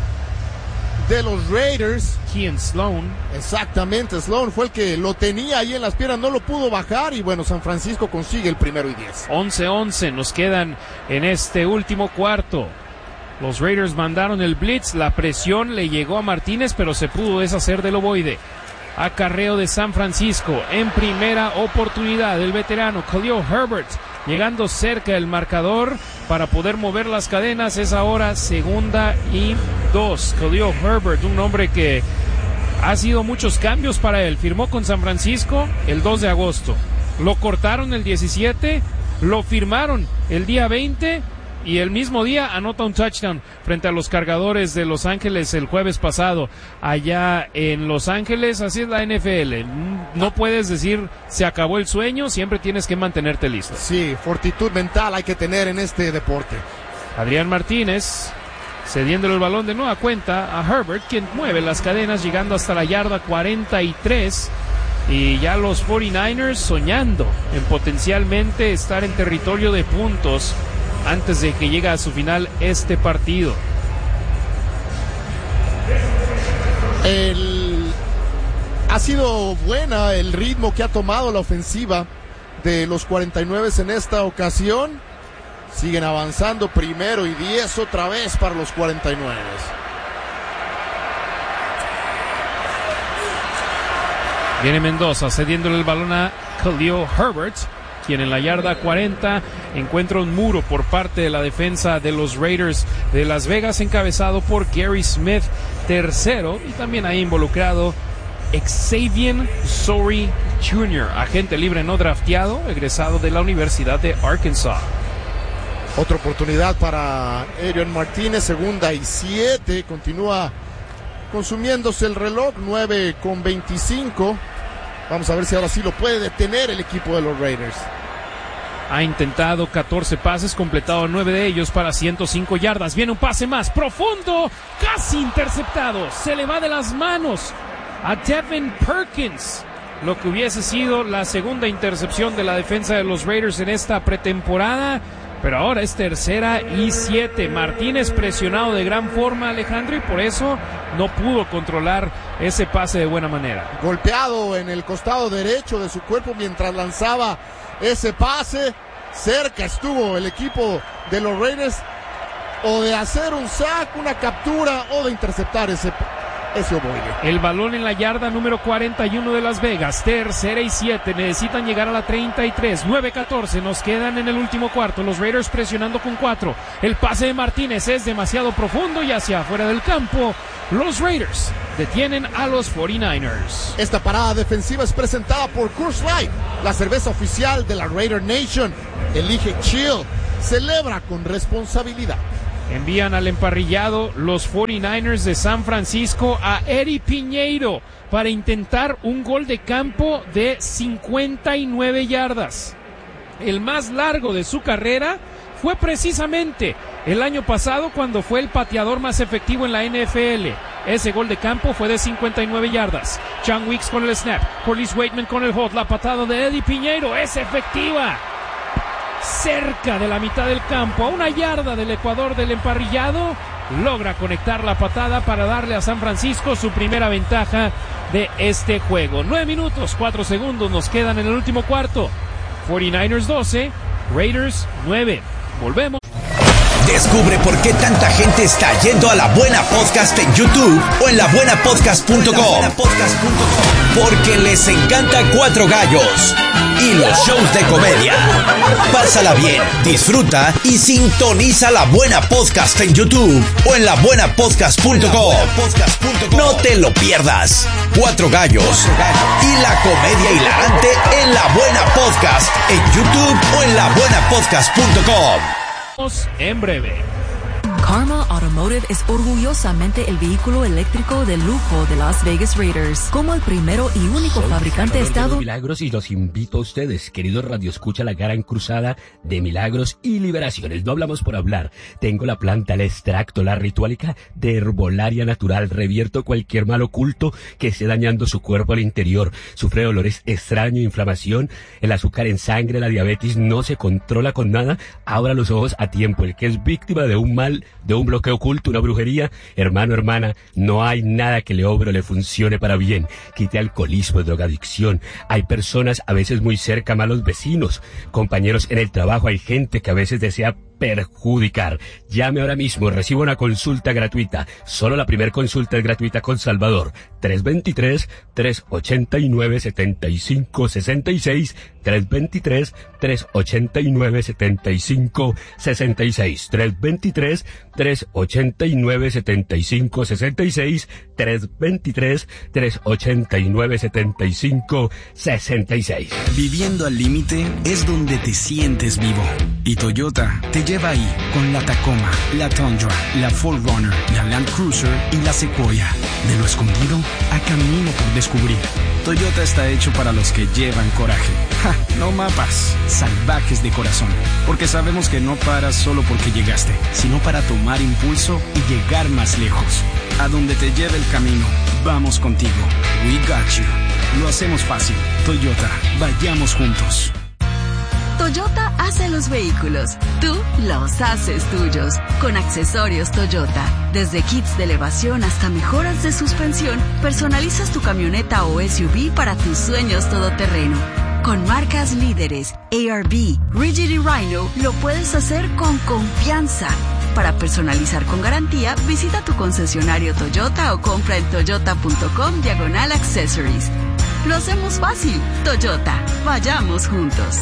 [SPEAKER 2] los Raiders.
[SPEAKER 1] Kean Sloan.
[SPEAKER 2] Exactamente, Sloan fue el que lo tenía ahí en las piernas, no lo pudo bajar y bueno, San Francisco consigue el 1º y 10.
[SPEAKER 1] 11-11 nos quedan en este último cuarto. Los Raiders mandaron el blitz, la presión le llegó a Martínez, pero se pudo deshacer del ovoide. Acarreo de San Francisco en primera oportunidad, el veterano Khalil Herbert llegando cerca del marcador para poder mover las cadenas. Es ahora 2nd y 2. Khalil Herbert, un hombre que ha sido muchos cambios para él. Firmó con San Francisco el 2 de agosto. Lo cortaron el 17, lo firmaron el día 20 y el mismo día anota un touchdown frente a los Cargadores de Los Ángeles el jueves pasado allá en Los Ángeles. Así es la NFL, no puedes decir se acabó el sueño, siempre tienes que mantenerte listo.
[SPEAKER 2] Sí, fortitud mental hay que tener en este deporte.
[SPEAKER 1] Adrián Martínez cediéndole el balón de nueva cuenta a Herbert, quien mueve las cadenas llegando hasta la yarda 43. Y ya los 49ers soñando en potencialmente estar en territorio de puntos antes de que llegue a su final este partido.
[SPEAKER 2] Ha sido buena el ritmo que ha tomado la ofensiva de los 49 en esta ocasión. Siguen avanzando, 1º y 10 otra vez para los 49.
[SPEAKER 1] Viene Mendoza cediéndole el balón a Khalil Herbert, quien en la yarda 40 encuentra un muro por parte de la defensa de los Raiders de Las Vegas, encabezado por Gary Smith III, y también ahí involucrado Xavier Sorey Jr., agente libre no drafteado, egresado de la Universidad de Arkansas.
[SPEAKER 2] Otra oportunidad para Adrián Martínez, 2nd y 7, continúa consumiéndose el reloj, 9:25. Vamos a ver si ahora sí lo puede detener el equipo de los Raiders.
[SPEAKER 1] Ha intentado 14 pases, completado 9 de ellos para 105 yardas. Viene un pase más profundo, casi interceptado. Se le va de las manos a Devin Perkins, lo que hubiese sido la segunda intercepción de la defensa de los Raiders en esta pretemporada. Pero ahora es 3rd y 7. Martínez presionado de gran forma, Alejandro, y por eso no pudo controlar ese pase de buena manera.
[SPEAKER 2] Golpeado en el costado derecho de su cuerpo mientras lanzaba ese pase. Cerca estuvo el equipo de los Raiders o de hacer un sack, una captura o de interceptar ese ovoide.
[SPEAKER 1] El balón en la yarda número 41 de Las Vegas, 3rd y 7, necesitan llegar a la 33, 9-14, nos quedan en el último cuarto, los Raiders presionando con 4, el pase de Martínez es demasiado profundo y hacia afuera del campo, los Raiders detienen a los 49ers.
[SPEAKER 2] Esta parada defensiva es presentada por Coors Light, la cerveza oficial de la Raider Nation. Elige chill, celebra con responsabilidad.
[SPEAKER 1] Envían al emparrillado los 49ers de San Francisco a Eddie Piñeiro para intentar un gol de campo de 59 yardas. El más largo de su carrera fue precisamente el año pasado cuando fue el pateador más efectivo en la NFL. Ese gol de campo fue de 59 yardas. Chan Wicks con el snap, Corliss Waitman con el hold, la patada de Eddie Piñeiro es efectiva. Cerca de la mitad del campo, a 1 yarda del Ecuador del emparrillado, logra conectar la patada para darle a San Francisco su primera ventaja de este juego. 9 minutos, 4 segundos nos quedan en el último cuarto. 49ers 12, Raiders 9. Volvemos.
[SPEAKER 3] Descubre por qué tanta gente está yendo a La Buena Podcast en YouTube o en labuenapodcast.com. Porque les encanta Cuatro Gallos y los shows de comedia. Pásala bien, disfruta y sintoniza La Buena Podcast en YouTube o en labuenapodcast.com. No te lo pierdas. Cuatro Gallos y la comedia hilarante en La Buena Podcast en YouTube o en labuenapodcast.com.
[SPEAKER 1] En breve.
[SPEAKER 17] Karma Automotive es orgullosamente el vehículo eléctrico de lujo de Las Vegas Raiders. Como el primero y único fabricante de estado
[SPEAKER 19] Milagros, y los invito a ustedes, queridos radioescucha, la gran cruzada de milagros y liberaciones. No hablamos por hablar. Tengo la planta, el extracto, la ritualica de herbolaria natural. Revierto cualquier mal oculto que esté dañando su cuerpo al interior. Sufre dolores extraños, inflamación, el azúcar en sangre, la diabetes no se controla con nada. Abra los ojos a tiempo. El que es víctima de un mal, de un bloqueo oculto, una brujería, hermano, hermana, no hay nada que le obre o le funcione para bien. Quite alcoholismo, drogadicción. Hay personas a veces muy cerca, malos vecinos, compañeros en el trabajo, hay gente que a veces desea perjudicar. Llame ahora mismo, reciba una consulta gratuita. Solo la primera consulta es gratuita con Salvador. 323-389-7566. 323-389-7566. 323-389-7566. 323-389-7566.
[SPEAKER 20] Viviendo al límite es donde te sientes vivo. Y Toyota te lleva ahí con la Tacoma, la Tundra, la 4Runner, la Land Cruiser y la Sequoia. De lo escondido a camino por descubrir. Toyota está hecho para los que llevan coraje. ¡Ja! No mapas, salvajes de corazón. Porque sabemos que no paras solo porque llegaste, sino para tomar impulso y llegar más lejos. A donde te lleve el camino, vamos contigo. We got you. Lo hacemos fácil. Toyota, vayamos juntos.
[SPEAKER 21] Toyota hace los vehículos, tú los haces tuyos, con accesorios Toyota. Desde kits de elevación hasta mejoras de suspensión, personalizas tu camioneta o SUV para tus sueños todoterreno. Con marcas líderes, ARB, Rigid y Rhino, lo puedes hacer con confianza. Para personalizar con garantía, visita tu concesionario Toyota o compra en toyota.com/accessories. Lo hacemos fácil. Toyota, vayamos juntos.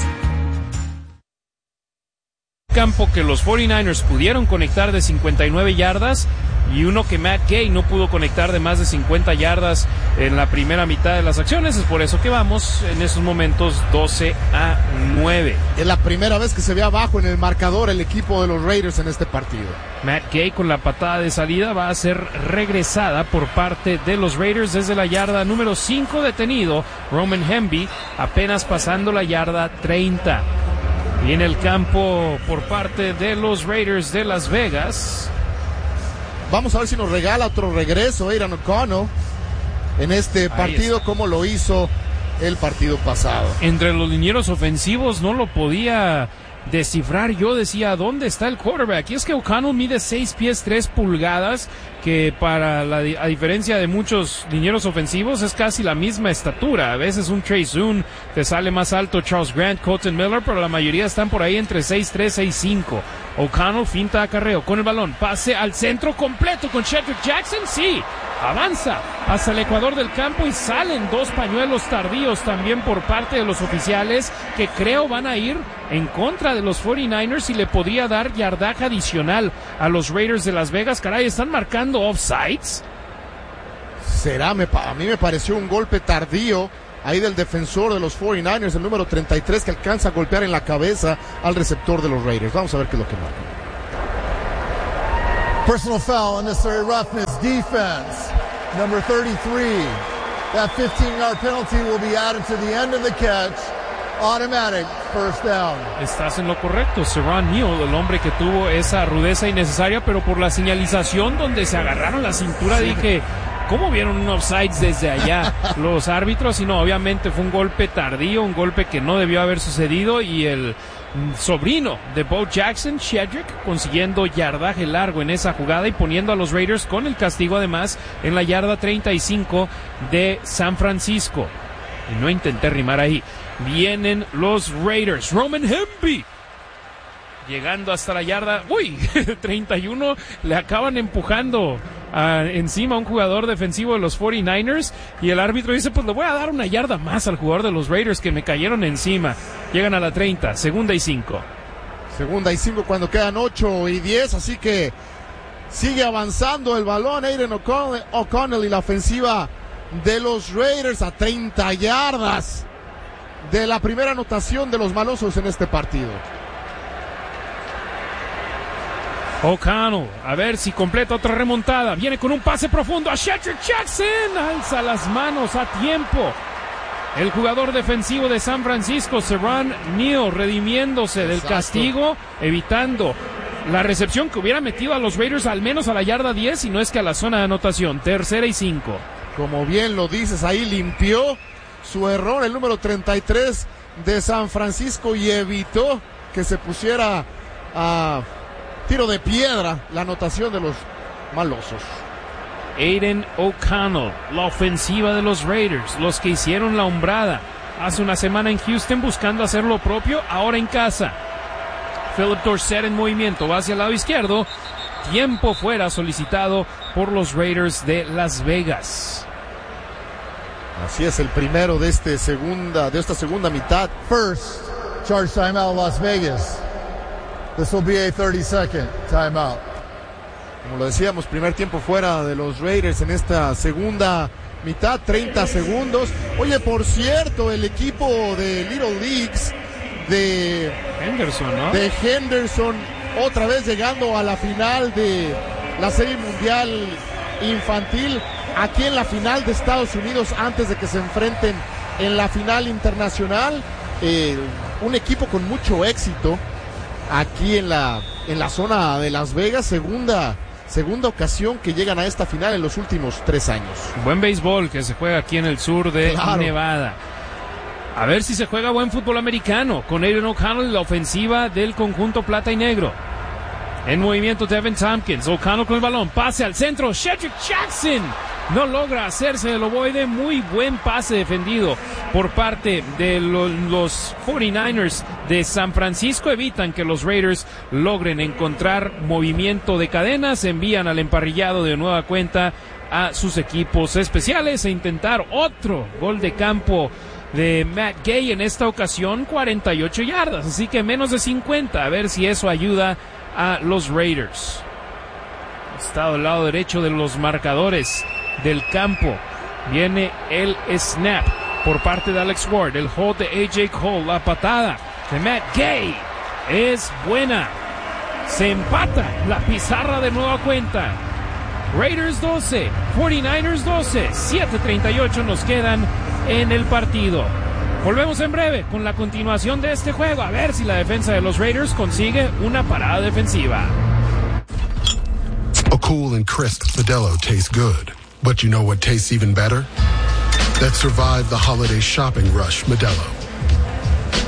[SPEAKER 1] Campo que los 49ers pudieron conectar de 59 yardas y uno que Matt Gay no pudo conectar de más de 50 yardas en la primera mitad de las acciones. Es por eso que vamos en esos momentos 12-9.
[SPEAKER 2] Es la primera vez que se ve abajo en el marcador el equipo de los Raiders en este partido.
[SPEAKER 1] Matt Gay con la patada de salida va a ser regresada por parte de los Raiders desde la yarda número 5 detenido. Roman Hemby apenas pasando la yarda 30. Y en el campo por parte de los Raiders de Las Vegas.
[SPEAKER 2] Vamos a ver si nos regala otro regreso Aidan O'Connell en este partido como lo hizo el partido pasado.
[SPEAKER 1] Entre los linieros ofensivos no lo podía descifrar. Yo decía, ¿dónde está el quarterback? Y es que O'Connell mide 6 pies 3 pulgadas, que a diferencia de muchos linieros ofensivos es casi la misma estatura. A veces un Trey Zoon te sale más alto, Charles Grant, Colton Miller, pero la mayoría están por ahí entre 6'3", 6'5". O'Connell finta acarreo con el balón, pase al centro completo con Cedric Jackson, sí, avanza hasta el ecuador del campo y salen 2 pañuelos tardíos también por parte de los oficiales, que creo van a ir en contra de los 49ers y le podría dar yardaje adicional a los Raiders de Las Vegas. Caray, ¿están marcando offsides?
[SPEAKER 2] A mí me pareció un golpe tardío ahí del defensor de los 49ers, el número 33, que alcanza a golpear en la cabeza al receptor de los Raiders. Vamos a ver qué es lo que marca.
[SPEAKER 8] Personal foul, unnecessary roughness, defense, number 33. That 15-yard penalty will be added to the end of the catch. Automatic first down.
[SPEAKER 1] Estás en lo correcto, Siran Neal, el hombre que tuvo esa rudeza innecesaria, pero por la señalización donde se agarraron la cintura, dije, ¿cómo vieron un offsides desde allá los árbitros? Y no, obviamente fue un golpe tardío, un golpe que no debió haber sucedido, y el sobrino de Bo Jackson, Cedric, consiguiendo yardaje largo en esa jugada y poniendo a los Raiders con el castigo además en la yarda 35 de San Francisco. Y no intenté rimar ahí. Vienen los Raiders. Roman Hemby llegando hasta la yarda 31, le acaban empujando encima a un jugador defensivo de los 49ers, y el árbitro dice, pues le voy a dar una yarda más al jugador de los Raiders que me cayeron encima. Llegan a la 30, segunda y 5
[SPEAKER 2] cuando quedan 8 y 10, así que sigue avanzando el balón Aiden O'Connell y la ofensiva de los Raiders a 30 yardas de la primera anotación de los malosos en este partido.
[SPEAKER 1] O'Connell, a ver si completa otra remontada. Viene con un pase profundo a Cedric Jackson. Alza las manos a tiempo el jugador defensivo de San Francisco, Siran Neal, redimiéndose del castigo, evitando la recepción que hubiera metido a los Raiders al menos a la yarda 10, y no es que a la zona de anotación. Tercera y 5.
[SPEAKER 2] Como bien lo dices, ahí limpió su error el número 33 de San Francisco y evitó que se pusiera a tiro de piedra la anotación de los malosos.
[SPEAKER 1] Aiden O'Connell, la ofensiva de los Raiders, los que hicieron la hombrada hace una semana en Houston buscando hacer lo propio, ahora en casa. Philip Dorsett en movimiento, va hacia el lado izquierdo, tiempo fuera solicitado por los Raiders de Las Vegas.
[SPEAKER 2] Así es, el primero de esta segunda mitad.
[SPEAKER 8] First charge timeout Las Vegas. This will be a 30-second timeout.
[SPEAKER 2] Como lo decíamos, primer tiempo fuera de los Raiders en esta segunda mitad, 30 segundos. Oye, por cierto, el equipo de Little Leagues de
[SPEAKER 1] Henderson, ¿no?
[SPEAKER 2] De Henderson, otra vez llegando a la final de la Serie Mundial Infantil, aquí en la final de Estados Unidos, antes de que se enfrenten en la final internacional. Un equipo con mucho éxito aquí en la zona de Las Vegas, segunda ocasión que llegan a esta final en los últimos 3 años.
[SPEAKER 1] Buen béisbol que se juega aquí en el sur de Nevada. A ver si se juega buen fútbol americano con Aiden O'Connell y la ofensiva del conjunto plata y negro. En movimiento Devin Tompkins, O'Connell con el balón, pase al centro, Cedric Jackson no logra hacerse del ovoide. Muy buen pase defendido por parte de los 49ers de San Francisco. Evitan que los Raiders logren encontrar movimiento de cadenas. Envían al emparrillado de nueva cuenta a sus equipos especiales a intentar otro gol de campo de Matt Gay, en esta ocasión 48 yardas, así que menos de 50, a ver si eso ayuda a los Raiders. Está del lado derecho de los marcadores del campo. Viene el snap por parte de Alex Ward, el hold de AJ Cole, la patada de Matt Gay es buena. Se empata la pizarra de nueva cuenta. Raiders 12, 49ers 12, 7:38 nos quedan en el partido. Volvemos en breve con la continuación de este juego, a ver si la defensa de los Raiders consigue una parada defensiva.
[SPEAKER 10] A cool and crisp Modelo tastes good, but you know what tastes even better? That survived the holiday shopping rush, Modelo.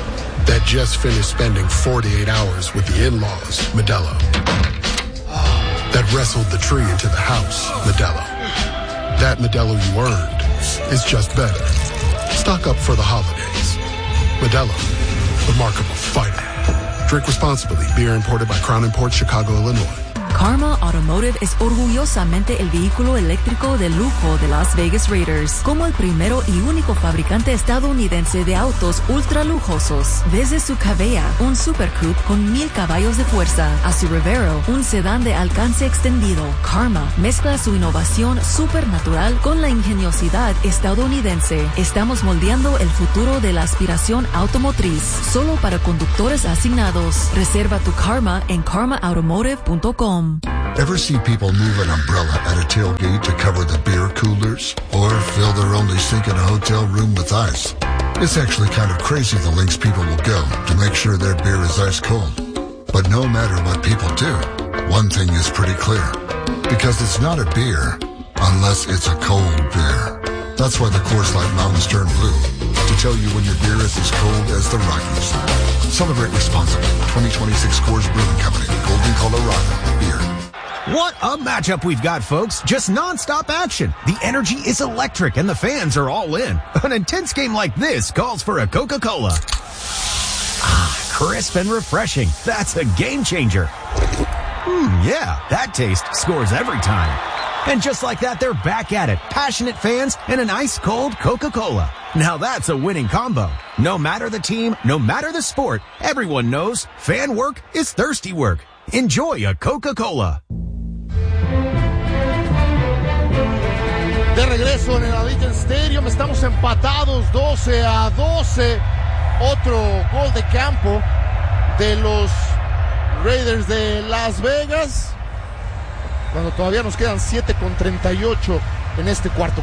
[SPEAKER 10] that just finished spending 48 hours with the in-laws, Modelo. That wrestled the tree into the house, Modelo. That Modelo you earned is just better. Stock up for the holidays. Modelo, the mark of a fighter. Drink responsibly. Beer imported by Crown Imports, Chicago, Illinois.
[SPEAKER 17] Karma Automotive es orgullosamente el vehículo eléctrico de lujo de Las Vegas Raiders, como el primero y único fabricante estadounidense de autos ultra lujosos. Desde su Cavea, un Super Coupe con 1000 caballos de fuerza, a su Revero, un sedán de alcance extendido, Karma mezcla su innovación supernatural con la ingeniosidad estadounidense. Estamos moldeando el futuro de la aspiración automotriz, solo para conductores asignados. Reserva tu Karma en karmaautomotive.com.
[SPEAKER 9] Ever see people move an umbrella at a tailgate to cover the beer coolers? Or fill their only sink in a hotel room with ice? It's actually kind of crazy the lengths people will go to make sure their beer is ice cold. But no matter what people do, one thing is pretty clear. Because it's not a beer unless it's a cold beer. That's why the Coors Light Mountains turn blue. To tell you when your beer is as cold as the Rockies. Celebrate responsibly. 2026 Coors Brewing Company. Golden, Colorado. Beer.
[SPEAKER 18] What a matchup we've got, folks. Just nonstop action. The energy is electric and the fans are all in. An intense game like this calls for a Coca-Cola. Ah, crisp and refreshing. That's a game changer. Yeah, that taste scores every time. And just like that, they're back at it. Passionate fans and an ice-cold Coca-Cola. Now that's a winning combo. No matter the team, no matter the sport, everyone knows fan work is thirsty work. Enjoy a Coca-Cola.
[SPEAKER 2] De regreso en el Allegiant Stadium, estamos empatados 12-12. Otro gol de campo de los Raiders de Las Vegas, cuando todavía nos quedan 7:38 en este cuarto.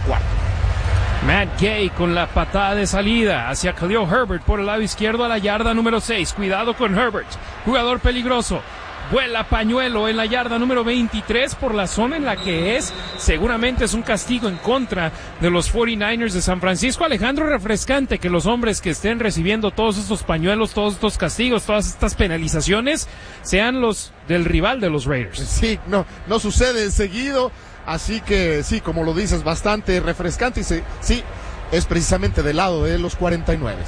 [SPEAKER 1] Matt Gay con la patada de salida hacia Khalil Herbert por el lado izquierdo a la yarda número 6. Cuidado con Herbert, jugador peligroso. Vuela pañuelo en la yarda número 23 por la zona en la que es. Seguramente es un castigo en contra de los 49ers de San Francisco. Alejandro, refrescante que los hombres que estén recibiendo todos estos pañuelos, todos estos castigos, todas estas penalizaciones, sean los del rival de los Raiders.
[SPEAKER 2] Sí, no sucede seguido, así que sí, como lo dices, bastante refrescante y sí, es precisamente del lado de los 49.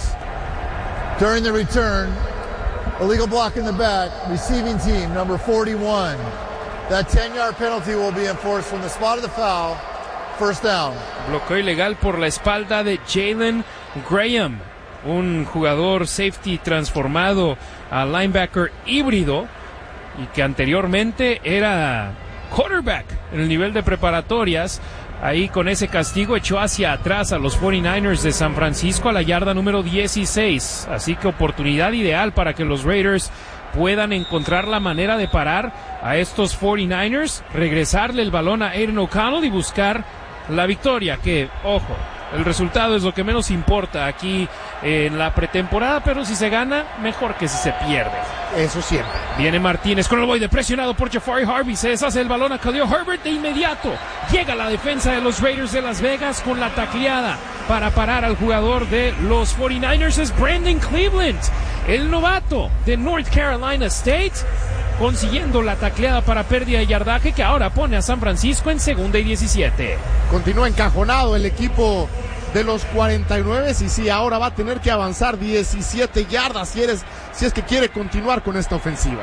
[SPEAKER 8] During the return, illegal block in the back, receiving team, number 41. That 10-yard penalty will be enforced from the spot of the foul. First down.
[SPEAKER 1] Bloqueo ilegal por la espalda de Jalen Graham, un jugador safety transformado a linebacker híbrido y que anteriormente era quarterback en el nivel de preparatorias. Ahí con ese castigo echó hacia atrás a los 49ers de San Francisco a la yarda número 16. Así que oportunidad ideal para que los Raiders puedan encontrar la manera de parar a estos 49ers, regresarle el balón a Aiden O'Connell y buscar la victoria, que, ojo, el resultado es lo que menos importa aquí en la pretemporada, pero si se gana, mejor que si se pierde.
[SPEAKER 2] Eso siempre.
[SPEAKER 1] Viene Martínez con el boide presionado por Jafari Harvey. Se deshace el balón a Khalil Herbert de inmediato. Llega la defensa de los Raiders de Las Vegas con la tacleada para parar al jugador de los 49ers. Es Brandon Cleveland, el novato de North Carolina State, consiguiendo la tacleada para pérdida de yardaje que ahora pone a San Francisco en 2nd y 17.
[SPEAKER 2] Continúa encajonado el equipo de los 49 y sí, ahora va a tener que avanzar 17 yardas si es que quiere continuar con esta ofensiva.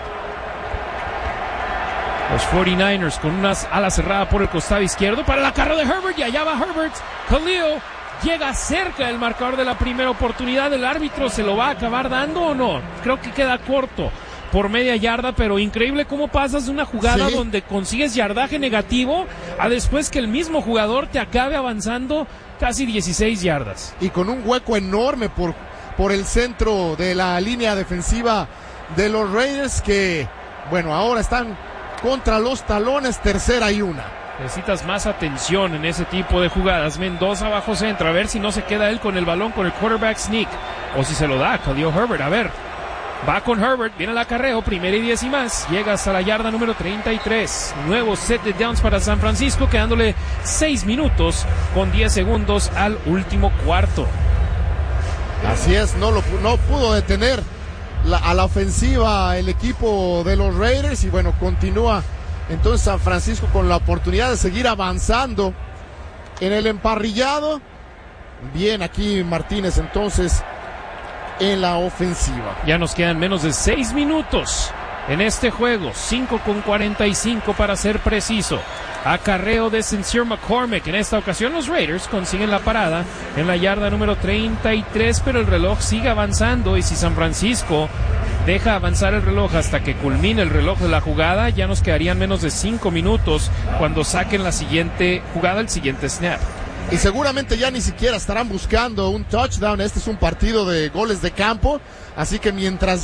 [SPEAKER 1] Los 49ers con unas alas cerradas por el costado izquierdo para la carrera de Herbert y allá va Herbert. Khalil llega cerca del marcador de la primera oportunidad. ¿El árbitro se lo va a acabar dando o no? Creo que queda corto por media yarda, pero increíble cómo pasas de una jugada donde consigues yardaje negativo a después que el mismo jugador te acabe avanzando casi 16 yardas.
[SPEAKER 2] Y con un hueco enorme por el centro de la línea defensiva de los Raiders que, bueno, ahora están contra los talones, 3rd y 1.
[SPEAKER 1] Necesitas más atención en ese tipo de jugadas. Mendoza bajo centro, a ver si no se queda él con el balón con el quarterback sneak, o si se lo da a Khalil Herbert, a ver. Va con Herbert, viene el acarreo, 1st y 10 y más, llega hasta la yarda número 33. Nuevo set de downs para San Francisco, quedándole 6 minutos con 10 segundos al último cuarto.
[SPEAKER 2] Así es, no pudo detener a la ofensiva el equipo de los Raiders y bueno, continúa entonces San Francisco con la oportunidad de seguir avanzando en el emparrillado. Bien aquí Martínez entonces en la ofensiva.
[SPEAKER 1] Ya nos quedan menos de 6 minutos en este juego, 5:45 para ser preciso. Acarreo de Sincere McCormick. En esta ocasión los Raiders consiguen la parada en la yarda número 33, pero el reloj sigue avanzando y si San Francisco deja avanzar el reloj hasta que culmine el reloj de la jugada, ya nos quedarían menos de 5 minutos cuando saquen la siguiente jugada, el siguiente snap.
[SPEAKER 2] Y seguramente ya ni siquiera estarán buscando un touchdown. Este es un partido de goles de campo, así que mientras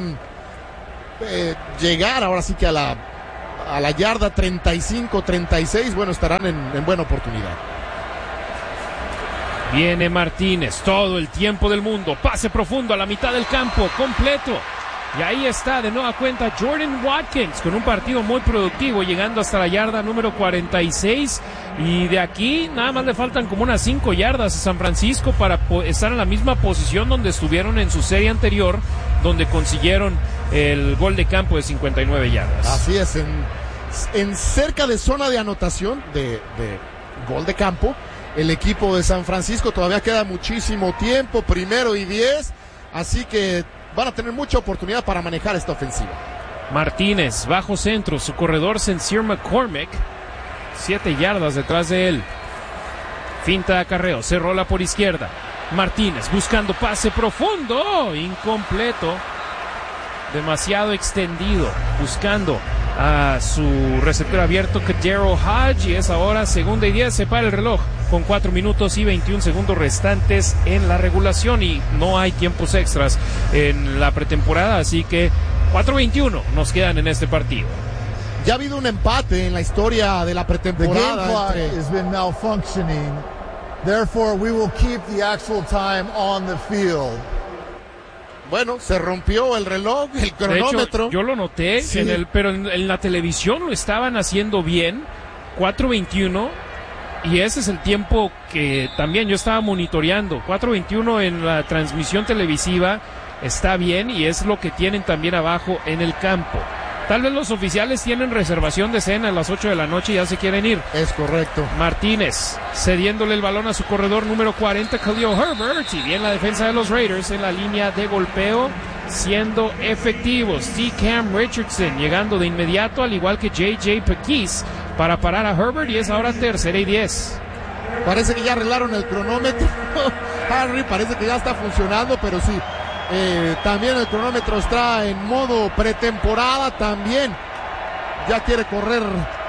[SPEAKER 2] llegar ahora sí que a la yarda 35-36, bueno, estarán en buena oportunidad.
[SPEAKER 1] Viene Martínez, todo el tiempo del mundo, pase profundo a la mitad del campo, completo. Y ahí está de nueva cuenta Jordan Watkins con un partido muy productivo, llegando hasta la yarda número 46. Y de aquí nada más le faltan como unas 5 yardas a San Francisco para estar en la misma posición donde estuvieron en su serie anterior, donde consiguieron el gol de campo de 59 yardas.
[SPEAKER 2] Así es, en cerca de zona de anotación de gol de campo, el equipo de San Francisco. Todavía queda muchísimo tiempo, 1st y 10, así que van a tener mucha oportunidad para manejar esta ofensiva.
[SPEAKER 1] Martínez, bajo centro, su corredor Sincere McCormick, 7 yardas detrás de él. Finta de acarreo, se rola por izquierda. Martínez buscando pase profundo, incompleto, demasiado extendido, buscando a su receptor abierto Kadero Hodge, y es ahora 2nd y 10, se para el reloj con 4 minutos y 21 segundos restantes en la regulación y no hay tiempos extras en la pretemporada, así que 4:21 nos quedan en este partido.
[SPEAKER 2] Ya ha habido un empate en la historia de la pretemporada.
[SPEAKER 8] The game clock has been malfunctioning. Therefore, we will keep the actual time on the field.
[SPEAKER 2] Bueno, se rompió el reloj, el cronómetro.
[SPEAKER 1] De hecho, yo lo noté,
[SPEAKER 2] sí,
[SPEAKER 1] pero en la televisión lo estaban haciendo bien. 4:21. Y ese es el tiempo que también yo estaba monitoreando. 4:21 en la transmisión televisiva está bien y es lo que tienen también abajo en el campo. Tal vez los oficiales tienen reservación de cena a las 8 de la noche y ya se quieren ir.
[SPEAKER 2] Es correcto.
[SPEAKER 1] Martínez cediéndole el balón a su corredor número 40, Khalil Herbert. Y bien la defensa de los Raiders en la línea de golpeo, siendo efectivos. T. Cam Richardson llegando de inmediato, al igual que J.J. Pequis, para parar a Herbert, y es ahora 3rd y 10.
[SPEAKER 2] Parece que ya arreglaron el cronómetro. Harry, parece que ya está funcionando, pero sí. También el cronómetro está en modo pretemporada. También ya quiere correr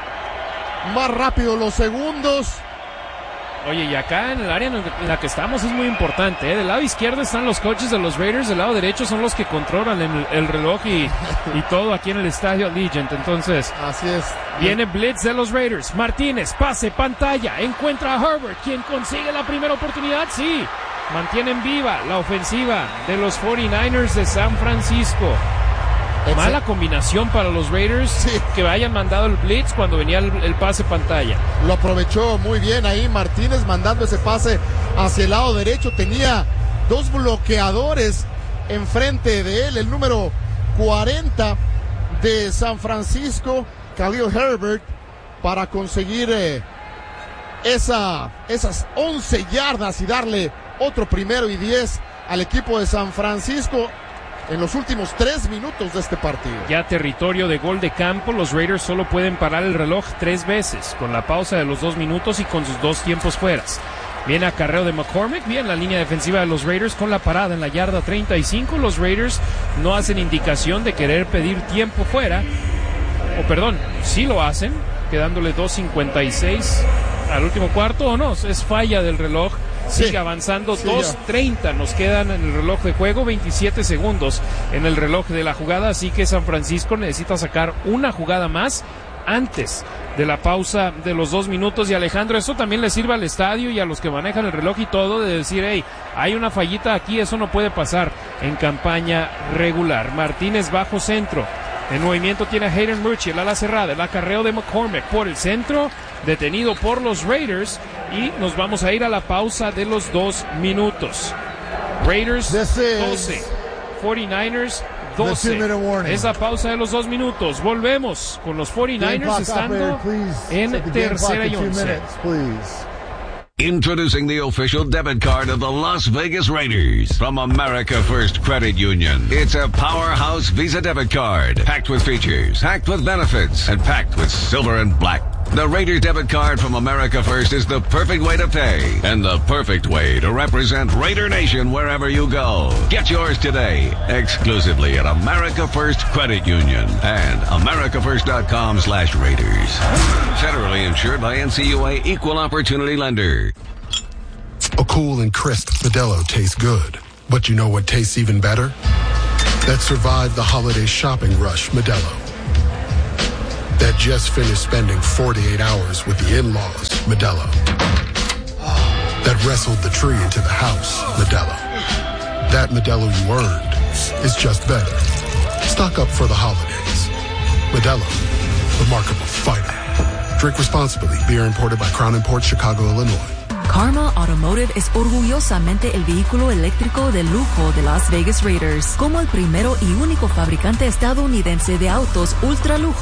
[SPEAKER 2] más rápido los segundos.
[SPEAKER 1] Oye, y acá en el área en la que estamos es muy importante, ¿eh? Del lado izquierdo están los coaches de los Raiders, del lado derecho son los que controlan el reloj y todo aquí en el estadio Allegiant. Entonces,
[SPEAKER 2] así es.
[SPEAKER 1] Viene blitz de los Raiders. Martínez, pase, pantalla, encuentra a Herbert, quien consigue la primera oportunidad, sí. Mantienen viva la ofensiva de los 49ers de San Francisco. Mala combinación para los Raiders, sí, que hayan mandado el blitz cuando venía el pase pantalla.
[SPEAKER 2] Lo aprovechó muy bien ahí Martínez, mandando ese pase hacia el lado derecho. Tenía 2 bloqueadores enfrente de él. El número 40 de San Francisco, Khalil Herbert, para conseguir esas 11 yardas y darle otro 1st y 10 al equipo de San Francisco en los últimos 3 minutos de este partido.
[SPEAKER 1] Ya territorio de gol de campo, los Raiders solo pueden parar el reloj 3 veces, con la pausa de los 2 minutos y con sus 2 tiempos fueras. Viene acarreo de McCormick, bien la línea defensiva de los Raiders con la parada en la yarda 35. Los Raiders no hacen indicación de querer pedir tiempo fuera, o perdón, sí lo hacen, quedándole 2:56 al último cuarto, o no, es falla del reloj. Sigue avanzando, sí, 2:30 nos quedan en el reloj de juego, 27 segundos en el reloj de la jugada, así que San Francisco necesita sacar una jugada más antes de la pausa de los 2 minutos. Y Alejandro, eso también le sirve al estadio y a los que manejan el reloj y todo, de decir, hey, hay una fallita aquí, eso no puede pasar en campaña regular. Martínez bajo centro, en movimiento tiene a Hayden Murchie, el ala cerrada, el acarreo de McCormick por el centro, detenido por los Raiders, y nos vamos a ir a la pausa de los 2 minutos. Raiders
[SPEAKER 8] This is
[SPEAKER 1] 12, 49ers
[SPEAKER 8] the
[SPEAKER 1] 12.
[SPEAKER 8] 2-minute warning.
[SPEAKER 1] Es la pausa de los 2 minutos. Volvemos con los 49ers estando en tercera y 11.
[SPEAKER 15] Introducing the official debit card of the Las Vegas Raiders from America First Credit Union. It's a powerhouse Visa debit card, packed with features, packed with benefits, and packed with silver and black. The Raiders debit card from America First is the perfect way to pay and the perfect way to represent Raider Nation wherever you go. Get yours today, exclusively at America First Credit Union and americafirst.com/Raiders. Federally insured by NCUA Equal Opportunity Lender.
[SPEAKER 10] A cool and crisp Modelo tastes good. But you know what tastes even better? That survived the holiday shopping rush Modelo. That just finished spending 48 hours with the in-laws, Modelo. That wrestled the tree into the house, Modelo. That Modelo you earned is just better. Stock up for the holidays. Modelo, remarkable fighter. Drink responsibly. Beer imported by Crown Imports, Chicago, Illinois.
[SPEAKER 17] Karma Automotive es orgullosamente el vehículo eléctrico de lujo de Las Vegas Raiders, como el primero y único fabricante estadounidense de autos ultra lujo